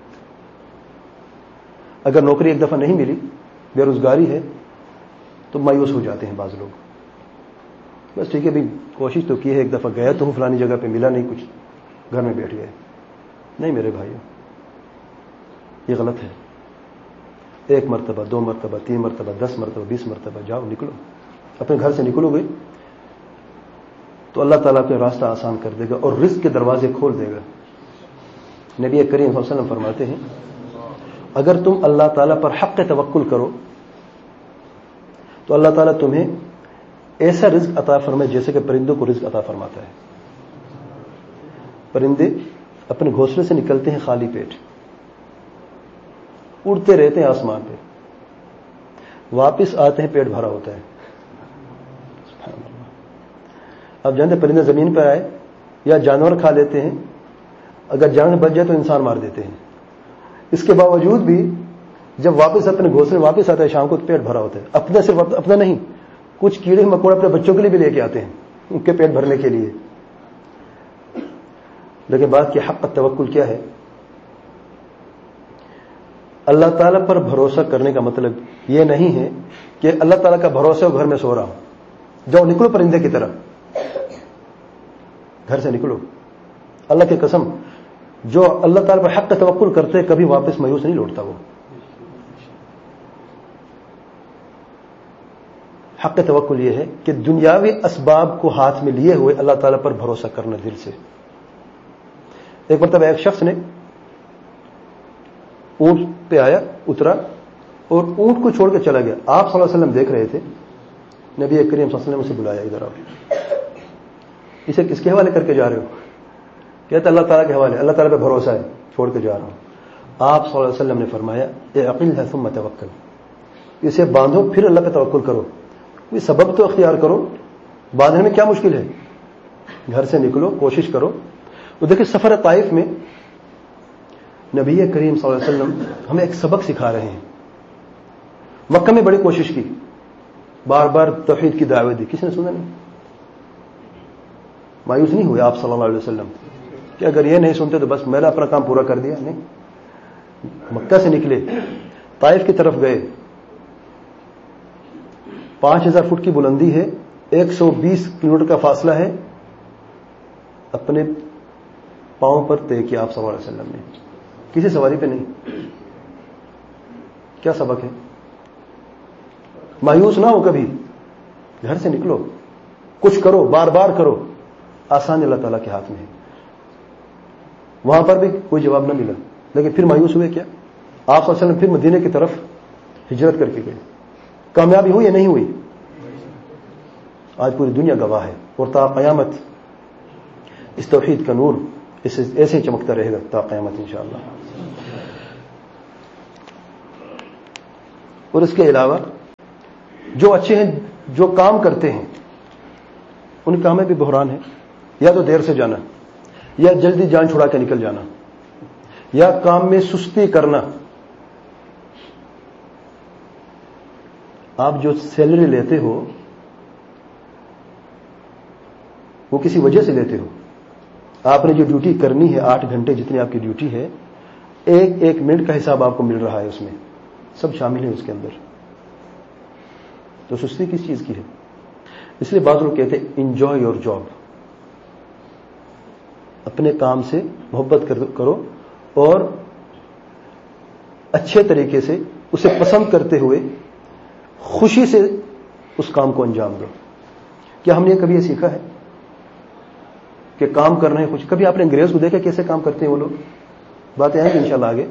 S1: اگر نوکری ایک دفعہ نہیں ملی، بے روزگاری ہے، تو مایوس ہو جاتے ہیں بعض لوگ. بس ٹھیک ہے بھائی، کوشش تو کی ہے، ایک دفعہ گیا تو ہوں فلانی جگہ پہ، ملا نہیں کچھ، گھر میں بیٹھ گئے. نہیں میرے بھائیوں، یہ غلط ہے. ایک مرتبہ، دو مرتبہ، تین مرتبہ، دس مرتبہ، بیس مرتبہ جاؤ، نکلو، اپنے گھر سے نکلو گے تو اللہ تعالیٰ کے راستہ آسان کر دے گا اور رزق کے دروازے کھول دے گا. نبی کریم صلی اللہ علیہ وسلم فرماتے ہیں، اگر تم اللہ تعالیٰ پر حق توکل کرو تو اللہ تعالیٰ تمہیں ایسا رزق عطا فرمائے جیسے کہ پرندوں کو رزق عطا فرماتا ہے. پرندے اپنے گھونسلے سے نکلتے ہیں خالی پیٹ، اڑتے رہتے ہیں آسمان پہ، واپس آتے ہیں پیٹ بھرا ہوتا ہے. اب جانتے پرندے زمین پہ آئے یا جانور کھا لیتے ہیں، اگر جانور بچ جائے تو انسان مار دیتے ہیں. اس کے باوجود بھی جب واپس اپنے گھونسلے واپس آتا ہے شام کو تو پیٹ بھرا ہوتا ہے. اپنا صرف اپنا نہیں، کچھ کیڑے مکوڑے اپنے بچوں کے لیے بھی لے کے آتے ہیں ان کے پیٹ بھرنے کے لیے. لیکن بات کی حق توکل کیا ہے؟ اللہ تعالیٰ پر بھروسہ کرنے کا مطلب یہ نہیں ہے کہ اللہ تعالیٰ کا بھروسہ ہو، گھر میں سو رہا ہوں. جاؤ نکلو پرندے کی طرح، گھر سے نکلو. اللہ کی قسم، جو اللہ تعالیٰ پر حق توکل کرتے کبھی واپس مایوس نہیں لوٹتا. وہ حق توکل یہ ہے کہ دنیاوی اسباب کو ہاتھ میں لیے ہوئے اللہ تعالیٰ پر بھروسہ کرنا دل سے. ایک مرتبہ ایک شخص نے اونٹ پہ آیا، اترا اور اونٹ کو چھوڑ کے چلا گیا. آپ صلی اللہ علیہ وسلم دیکھ رہے تھے. نبی کریم صلی اللہ علیہ وسلم اسے بلایا، ادھر آؤ. اسے کس کے حوالے کر کے جا رہے ہو؟ کہتا اللہ تعالیٰ کے حوالے، اللہ تعالیٰ پہ بھروسہ ہے، چھوڑ کے جا رہا ہوں. آپ صلی اللہ علیہ وسلم نے فرمایا، اعقلها ثم توکل، اسے باندھو پھر اللہ پہ توکل کرو. کوئی سبب تو اختیار کرو. باندھنے میں کیا مشکل ہے؟ گھر سے نکلو، کوشش کرو. تو دیکھیں سفر طائف میں نبی کریم صلی اللہ علیہ وسلم ہمیں ایک سبق سکھا رہے ہیں. مکہ میں بڑی کوشش کی، بار بار توحید کی دعوت دی، کسی نے سنا نہیں. مایوس نہیں ہوئے آپ صلی اللہ علیہ وسلم کہ اگر یہ نہیں سنتے تو بس میں نے اپنا کام پورا کر دیا. نہیں، مکہ سے نکلے، طائف کی طرف گئے. پانچ ہزار فٹ کی بلندی ہے، ایک سو بیس کلو میٹر کا فاصلہ ہے. اپنے پاؤں پر طے کیا آپ صلی اللہ علیہ وسلم نے، کسی سواری پہ نہیں. کیا سبق ہے؟ مایوس نہ ہو کبھی، گھر سے نکلو، کچھ کرو، بار بار کرو. آسان اللہ تعالیٰ کے ہاتھ میں ہے. وہاں پر بھی کوئی جواب نہ ملا، لیکن پھر مایوس ہوئے کیا؟ آپ صلی اللہ علیہ وسلم پھر مدینے کی طرف ہجرت کر کے گئے. کامیابی ہوئی یا نہیں ہوئی؟ آج پوری دنیا گواہ ہے. اور تا قیامت اس توحید کا نور ایسے ہی چمکتا رہے گا تا قیامت انشاءاللہ. اور اس کے علاوہ جو اچھے ہیں، جو کام کرتے ہیں، ان کام میں بھی بحران ہے. یا تو دیر سے جانا، یا جلدی جان چھڑا کے نکل جانا، یا کام میں سستی کرنا. آپ جو سیلری لیتے ہو وہ کسی وجہ سے لیتے ہو. آپ نے جو ڈیوٹی کرنی ہے، آٹھ گھنٹے جتنی آپ کی ڈیوٹی ہے، ایک ایک منٹ کا حساب آپ کو مل رہا ہے، اس میں سب شامل ہے اس کے اندر. تو سستی کس چیز کی ہے؟ اس لیے بعض لوگ کہتے ہیں انجوائے یور جاب. اپنے کام سے محبت کرو اور اچھے طریقے سے اسے پسند کرتے ہوئے خوشی سے اس کام کو انجام دو. کیا ہم نے کبھی یہ سیکھا ہے کہ کام کر رہے ہیں کچھ؟ کبھی آپ نے انگریز کو دیکھا کیسے کام کرتے ہیں وہ لوگ؟ باتیں آئیں گی انشاءاللہ آگے.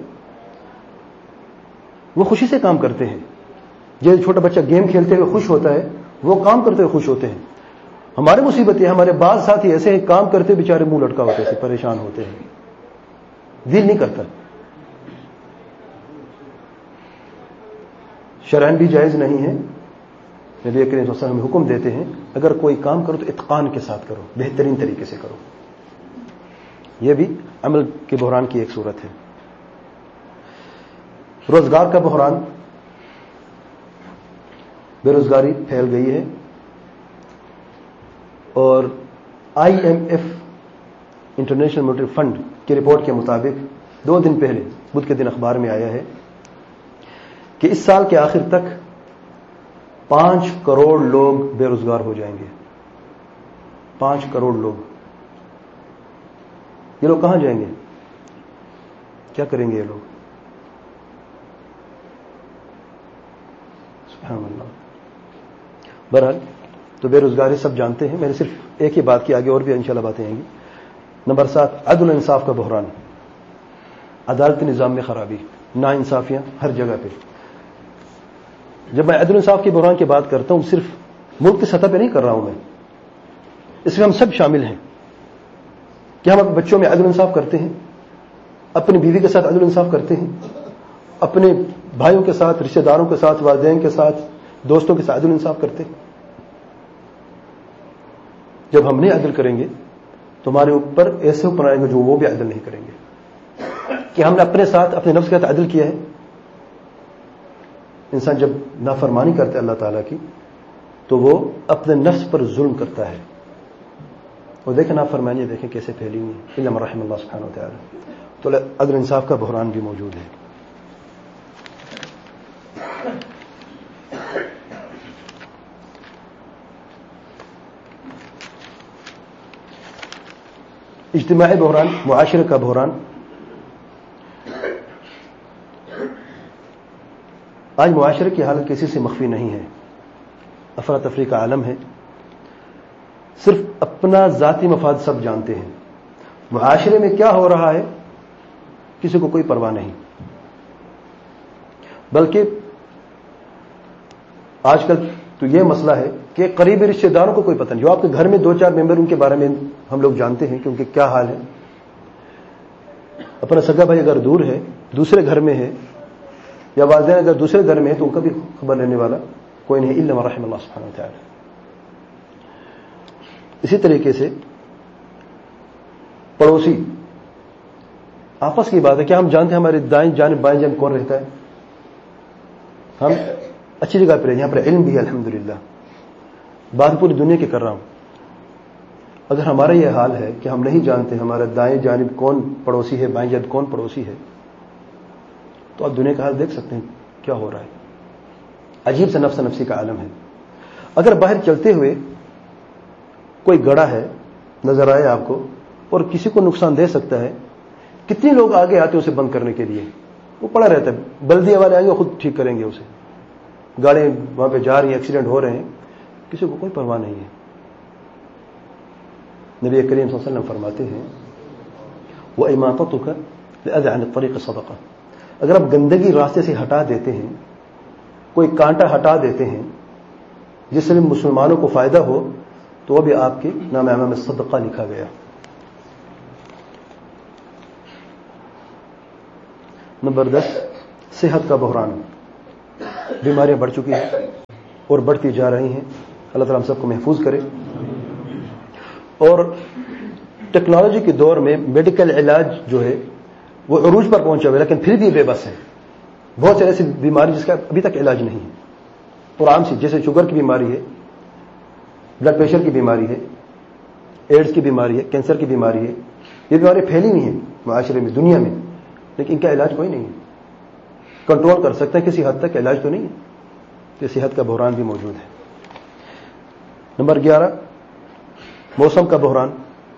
S1: وہ خوشی سے کام کرتے ہیں. جیسے چھوٹا بچہ گیم کھیلتے ہوئے خوش ہوتا ہے، وہ کام کرتے ہوئے خوش ہوتے ہیں. ہمارے مصیبت یہ، ہمارے بعض ساتھی ایسے ہیں کام کرتے بیچارے منہ لٹکا ہوتے ہیں، پریشان ہوتے ہیں، دل نہیں کرتا. شرعاً بھی جائز نہیں ہے. نبی کریم صلی اللہ علیہ وسلم حکم دیتے ہیں اگر کوئی کام کرو تو اتقان کے ساتھ کرو، بہترین طریقے سے کرو. یہ بھی عمل کے بحران کی ایک صورت ہے. روزگار کا بحران، بے روزگاری پھیل گئی ہے. اور I am F international monetary fund کی رپورٹ کے مطابق دو دن پہلے بدھ کے دن اخبار میں آیا ہے کہ اس سال کے آخر تک پانچ کروڑ لوگ بے روزگار ہو جائیں گے. پانچ کروڑ لوگ. یہ لوگ کہاں جائیں گے؟ کیا کریں گے یہ لوگ؟ سبحان اللہ. بہرحال تو بے روزگاری سب جانتے ہیں. میں نے صرف ایک ہی بات کی، آگے اور بھی انشاءاللہ باتیں آئیں گی. نمبر سات، عدل و انصاف کا بحران. عدالتی نظام میں خرابی، نا انصافیاں ہر جگہ پہ. جب میں عدل و انصاف کے بحران کی بات کرتا ہوں صرف ملک کی سطح پہ نہیں کر رہا ہوں، میں اس میں ہم سب شامل ہیں کہ ہم اپنے بچوں میں عدل و انصاف کرتے ہیں، اپنی بیوی کے ساتھ عدل و انصاف کرتے ہیں، اپنے بھائیوں کے ساتھ، رشتہ داروں کے ساتھ، والدین کے ساتھ، دوستوں کے ساتھ عدل و انصاف کرتے ہیں. جب ہم نہیں عدل کریں گے تو ہمارے اوپر ایسے اوپر آئیں گے جو وہ بھی عدل نہیں کریں گے کہ ہم نے اپنے ساتھ، اپنے نفس کے ساتھ عدل کیا ہے. انسان جب نافرمانی کرتا ہے اللہ تعالیٰ کی تو وہ اپنے نفس پر ظلم کرتا ہے. اور دیکھیں نافرمانی دیکھیں کیسے پھیلی ہوئی ہے. الا من رحم اللہ سبحانہ وتعالی. تو عدل انصاف کا بحران بھی موجود ہے. اجتماعی بحران، معاشرے کا بحران. آج معاشرے کی حالت کسی سے مخفی نہیں ہے. افراتفری کا عالم ہے. صرف اپنا ذاتی مفاد سب جانتے ہیں. معاشرے میں کیا ہو رہا ہے کسی کو کوئی پرواہ نہیں. بلکہ آج کل تو یہ مسئلہ ہے کہ قریبی رشتہ داروں کو کوئی پتہ نہیں. جو آپ کے گھر میں دو چار ممبر، ان کے بارے میں ہم لوگ جانتے ہیں کہ ان کے کیا حال ہے. اپنا سگا بھائی اگر دور ہے، دوسرے گھر میں ہے، یا والدین اگر دوسرے گھر میں ہے تو ان کا بھی خبر لینے والا کوئی نہیں الا من رحم اللہ سبحانہ وتعالی. اسی طریقے سے پڑوسی آپس کی بات ہے. کیا ہم جانتے ہیں ہمارے دائیں جانب بائیں جانب کون رہتا ہے؟ ہم اچھی جگہ پہ رہے، یہاں پر علم بھی ہے الحمدللہ. بات پوری دنیا کی کر رہا ہوں. اگر ہمارا یہ حال ہے کہ ہم نہیں جانتے ہمارا دائیں جانب کون پڑوسی ہے، بائیں جانب کون پڑوسی ہے، تو آپ دنیا کا حال دیکھ سکتے ہیں کیا ہو رہا ہے. عجیب سے نفس نفسی کا عالم ہے. اگر باہر چلتے ہوئے کوئی گڑھا ہے نظر آئے آپ کو اور کسی کو نقصان دے سکتا ہے، کتنے لوگ آگے آتے ہیں اسے بند کرنے کے لیے؟ وہ پڑا رہتا ہے. بلدیہ والے آئیں گے خود ٹھیک کریں گے اسے. گاڑیاں وہاں پہ جا رہی ہیں، ایکسیڈنٹ ہو رہے ہیں، کسی کو کوئی پرواہ نہیں ہے. نبی کریم صلی اللہ علیہ وسلم فرماتے ہیں وَإِمَاطَتُكَ لِأَذَى عَنِ الطَّرِيقِ صَدَقَةٌ. اگر آپ گندگی راستے سے ہٹا دیتے ہیں، کوئی کانٹا ہٹا دیتے ہیں جس سے مسلمانوں کو فائدہ ہو، تو وہ بھی آپ کے نام اعمال میں صدقہ لکھا گیا. نمبر دس، صحت کا بحران. بیماریاں بڑھ چکی ہیں اور بڑھتی جا رہی ہیں. اللہ تعالیٰ ہم سب کو محفوظ کرے. اور ٹیکنالوجی کے دور میں میڈیکل علاج جو ہے وہ عروج پر پہنچا ہوا ہے، لیکن پھر بھی بے بس ہے. بہت سے ایسی بیماری جس کا ابھی تک علاج نہیں ہے، اور عام سی جیسے شوگر کی بیماری ہے، بلڈ پریشر کی بیماری ہے، ایڈز کی بیماری ہے، کینسر کی بیماری ہے. یہ بیماریاں پھیلی ہوئی ہیں معاشرے میں، دنیا میں، لیکن ان کا علاج کوئی نہیں ہے. کنٹرول کر سکتے ہیں کسی حد تک، علاج تو نہیں ہے. تو صحت کا بحران بھی موجود ہے. نمبر گیارہ، موسم کا بحران.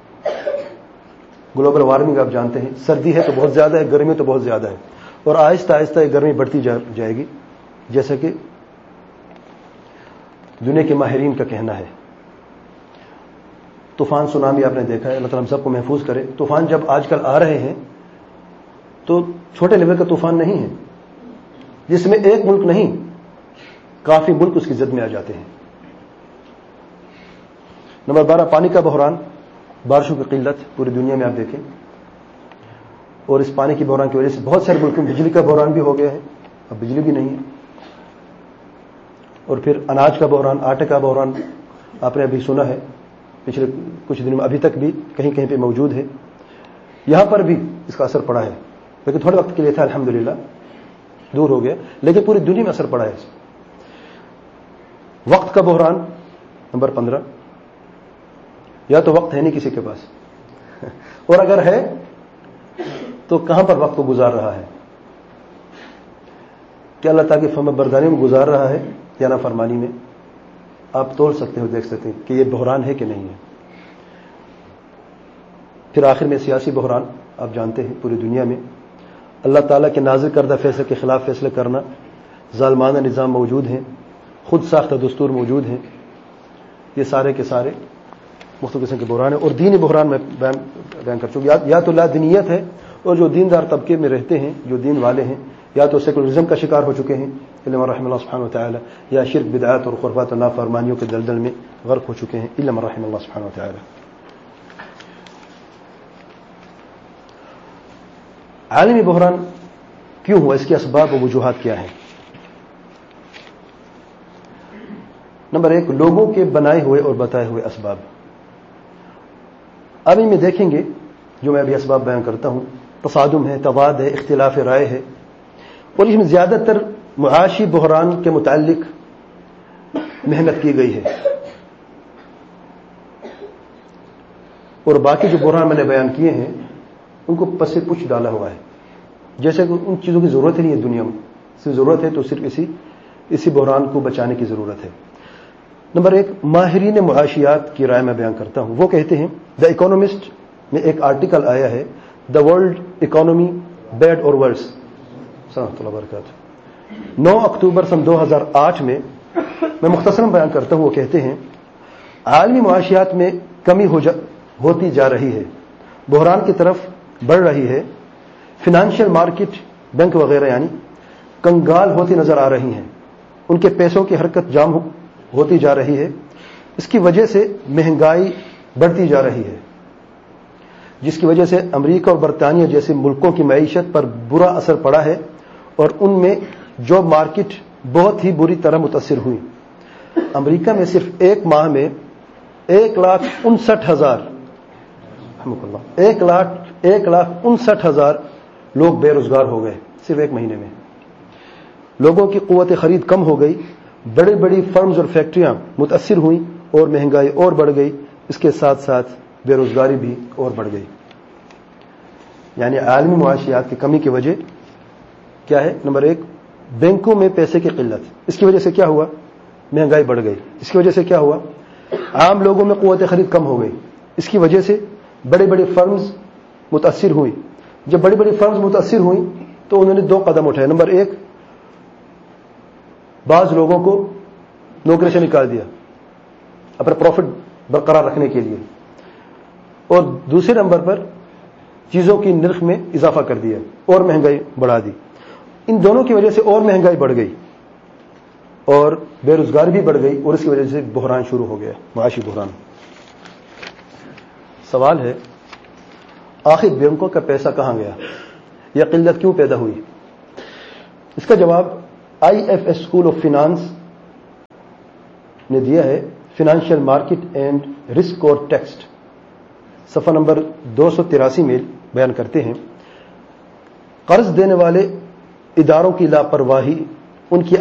S1: گلوبل وارمنگ آپ جانتے ہیں، سردی ہے تو بہت زیادہ ہے، گرمی تو بہت زیادہ ہے، اور آہستہ آہستہ یہ گرمی بڑھتی جائے گی، جیسا کہ دنیا کے ماہرین کا کہنا ہے. طوفان سونامی آپ نے دیکھا ہے. اللہ تعالیٰ ہم سب کو محفوظ کرے. طوفان جب آج کل آ رہے ہیں تو چھوٹے لیول کا طوفان نہیں ہے، جس میں ایک ملک نہیں کافی ملک اس کی زد میں آ جاتے ہیں. نمبر بارہ، پانی کا بحران. بارشوں کی قلت پوری دنیا میں آپ دیکھیں، اور اس پانی کی بحران کی وجہ سے بہت سارے ملکوں میں بجلی کا بحران بھی ہو گیا ہے. اب بجلی بھی نہیں ہے. اور پھر اناج کا بحران، آٹے کا بحران آپ نے ابھی سنا ہے، پچھلے کچھ دنوں میں ابھی تک بھی کہیں کہیں پہ موجود ہے. یہاں پر بھی اس کا اثر پڑا ہے، لیکن تھوڑے وقت کے لیے تھا، الحمدللہ دور ہو گیا، لیکن پوری دنیا میں اثر پڑا ہے. وقت کا بحران. نمبر پندرہ، یا تو وقت ہے نہیں کسی کے پاس، اور اگر ہے تو کہاں پر وقت کو گزار رہا ہے. کیا اللہ تعالیٰ کی فرما برداری میں گزار رہا ہے یا نافرمانی میں؟ آپ تول سکتے ہو، دیکھ سکتے ہیں کہ یہ بحران ہے کہ نہیں ہے. پھر آخر میں سیاسی بحران. آپ جانتے ہیں پوری دنیا میں اللہ تعالیٰ کے نازل کردہ فیصلے کے خلاف فیصلے کرنا، ظالمانہ نظام موجود ہیں، خود ساختہ دستور موجود ہیں. یہ سارے کے سارے مختلف قسم کے بحران ہیں. اور دینی بحران میں بیان کر چکا، یا تو لا دینیت ہے، اور جو دیندار طبقے میں رہتے ہیں، جو دین والے ہیں، یا تو سیکولرزم کا شکار ہو چکے ہیں الا من رحم اللہ سبحانہ وتعالی، یا شرک بدعات اور خرافات اور نافرمانیوں کے دلدل میں غرق ہو چکے ہیں الا من رحم اللہ سبحانہ وتعالی. عالمی بحران کیوں ہوا؟ اس کے اسباب و وجوہات کیا ہیں؟ نمبر ایک، لوگوں کے بنائے ہوئے اور بتائے ہوئے اسباب. اب ان میں دیکھیں گے جو میں ابھی اسباب بیان کرتا ہوں، تصادم ہے، تضاد ہے، اختلاف رائے ہے، اور اس میں زیادہ تر معاشی بحران کے متعلق محنت کی گئی ہے. اور باقی جو بحران میں نے بیان کیے ہیں ان کو پس پش ڈالا ہوا ہے، جیسے کہ ان چیزوں کی ضرورت ہی نہیں ہے دنیا میں. صرف ضرورت ہے تو صرف اسی اسی بحران کو بچانے کی ضرورت ہے. نمبر ایک، ماہرین معاشیات کی رائے میں بیان کرتا ہوں. وہ کہتے ہیں، دا اکانومسٹ میں ایک آرٹیکل آیا ہے، دا ورلڈ اکانومی بیڈ اور ورس، سلامت اللہ وبرکاتہ، نو اکتوبر سن دو ہزار آٹھ میں. میں مختصراً بیان کرتا ہوں. وہ کہتے ہیں عالمی معاشیات میں کمی ہو جا ہوتی جا رہی ہے، بحران کی طرف بڑھ رہی ہے، فائنانشل مارکیٹ، بینک وغیرہ یعنی کنگال ہوتی نظر آ رہی ہیں، ان کے پیسوں کی حرکت جام ہوتی جا رہی ہے. اس کی وجہ سے مہنگائی بڑھتی جا رہی ہے، جس کی وجہ سے امریکہ اور برطانیہ جیسے ملکوں کی معیشت پر برا اثر پڑا ہے، اور ان میں جاب مارکیٹ بہت ہی بری طرح متاثر ہوئی. امریکہ میں صرف ایک ماہ میں ایک لاکھ انسٹھ ہزار ایک لاکھ ایک لاکھ انسٹھ ہزار لوگ بے روزگار ہو گئے صرف ایک مہینے میں. لوگوں کی قوت خرید کم ہو گئی، بڑی بڑی فرمز اور فیکٹریاں متاثر ہوئیں، اور مہنگائی اور بڑھ گئی. اس کے ساتھ ساتھ بے روزگاری بھی اور بڑھ گئی. یعنی عالمی معاشیات کی کمی کی وجہ کیا ہے؟ نمبر ایک، بینکوں میں پیسے کی قلت. اس کی وجہ سے کیا ہوا؟ مہنگائی بڑھ گئی. اس کی وجہ سے کیا ہوا؟ عام لوگوں میں قوت خرید کم ہو گئی. اس کی وجہ سے بڑی بڑی فرمز متاثر ہوئی. جب بڑی بڑی فرمز متاثر ہوئیں تو انہوں نے دو قدم اٹھائے. نمبر ایک، بعض لوگوں کو نوکری سے نکال دیا اپنا پروفٹ برقرار رکھنے کے لیے، اور دوسرے نمبر پر چیزوں کی نرخ میں اضافہ کر دیا اور مہنگائی بڑھا دی. ان دونوں کی وجہ سے اور مہنگائی بڑھ گئی اور بے روزگاری بھی بڑھ گئی، اور اس کی وجہ سے بحران شروع ہو گیا، معاشی بحران. سوال ہے، آخر بینکوں کا پیسہ کہاں گیا؟ یہ قلت کیوں پیدا ہوئی؟ اس کا جواب I F S school of finance نے دیا ہے فائنینشیل مارکیٹ اینڈ رسک اور ٹیکسٹ، صفحہ نمبر دو سو تراسی میں بیان کرتے ہیں قرض دینے والے اداروں کی لاپرواہی ان کی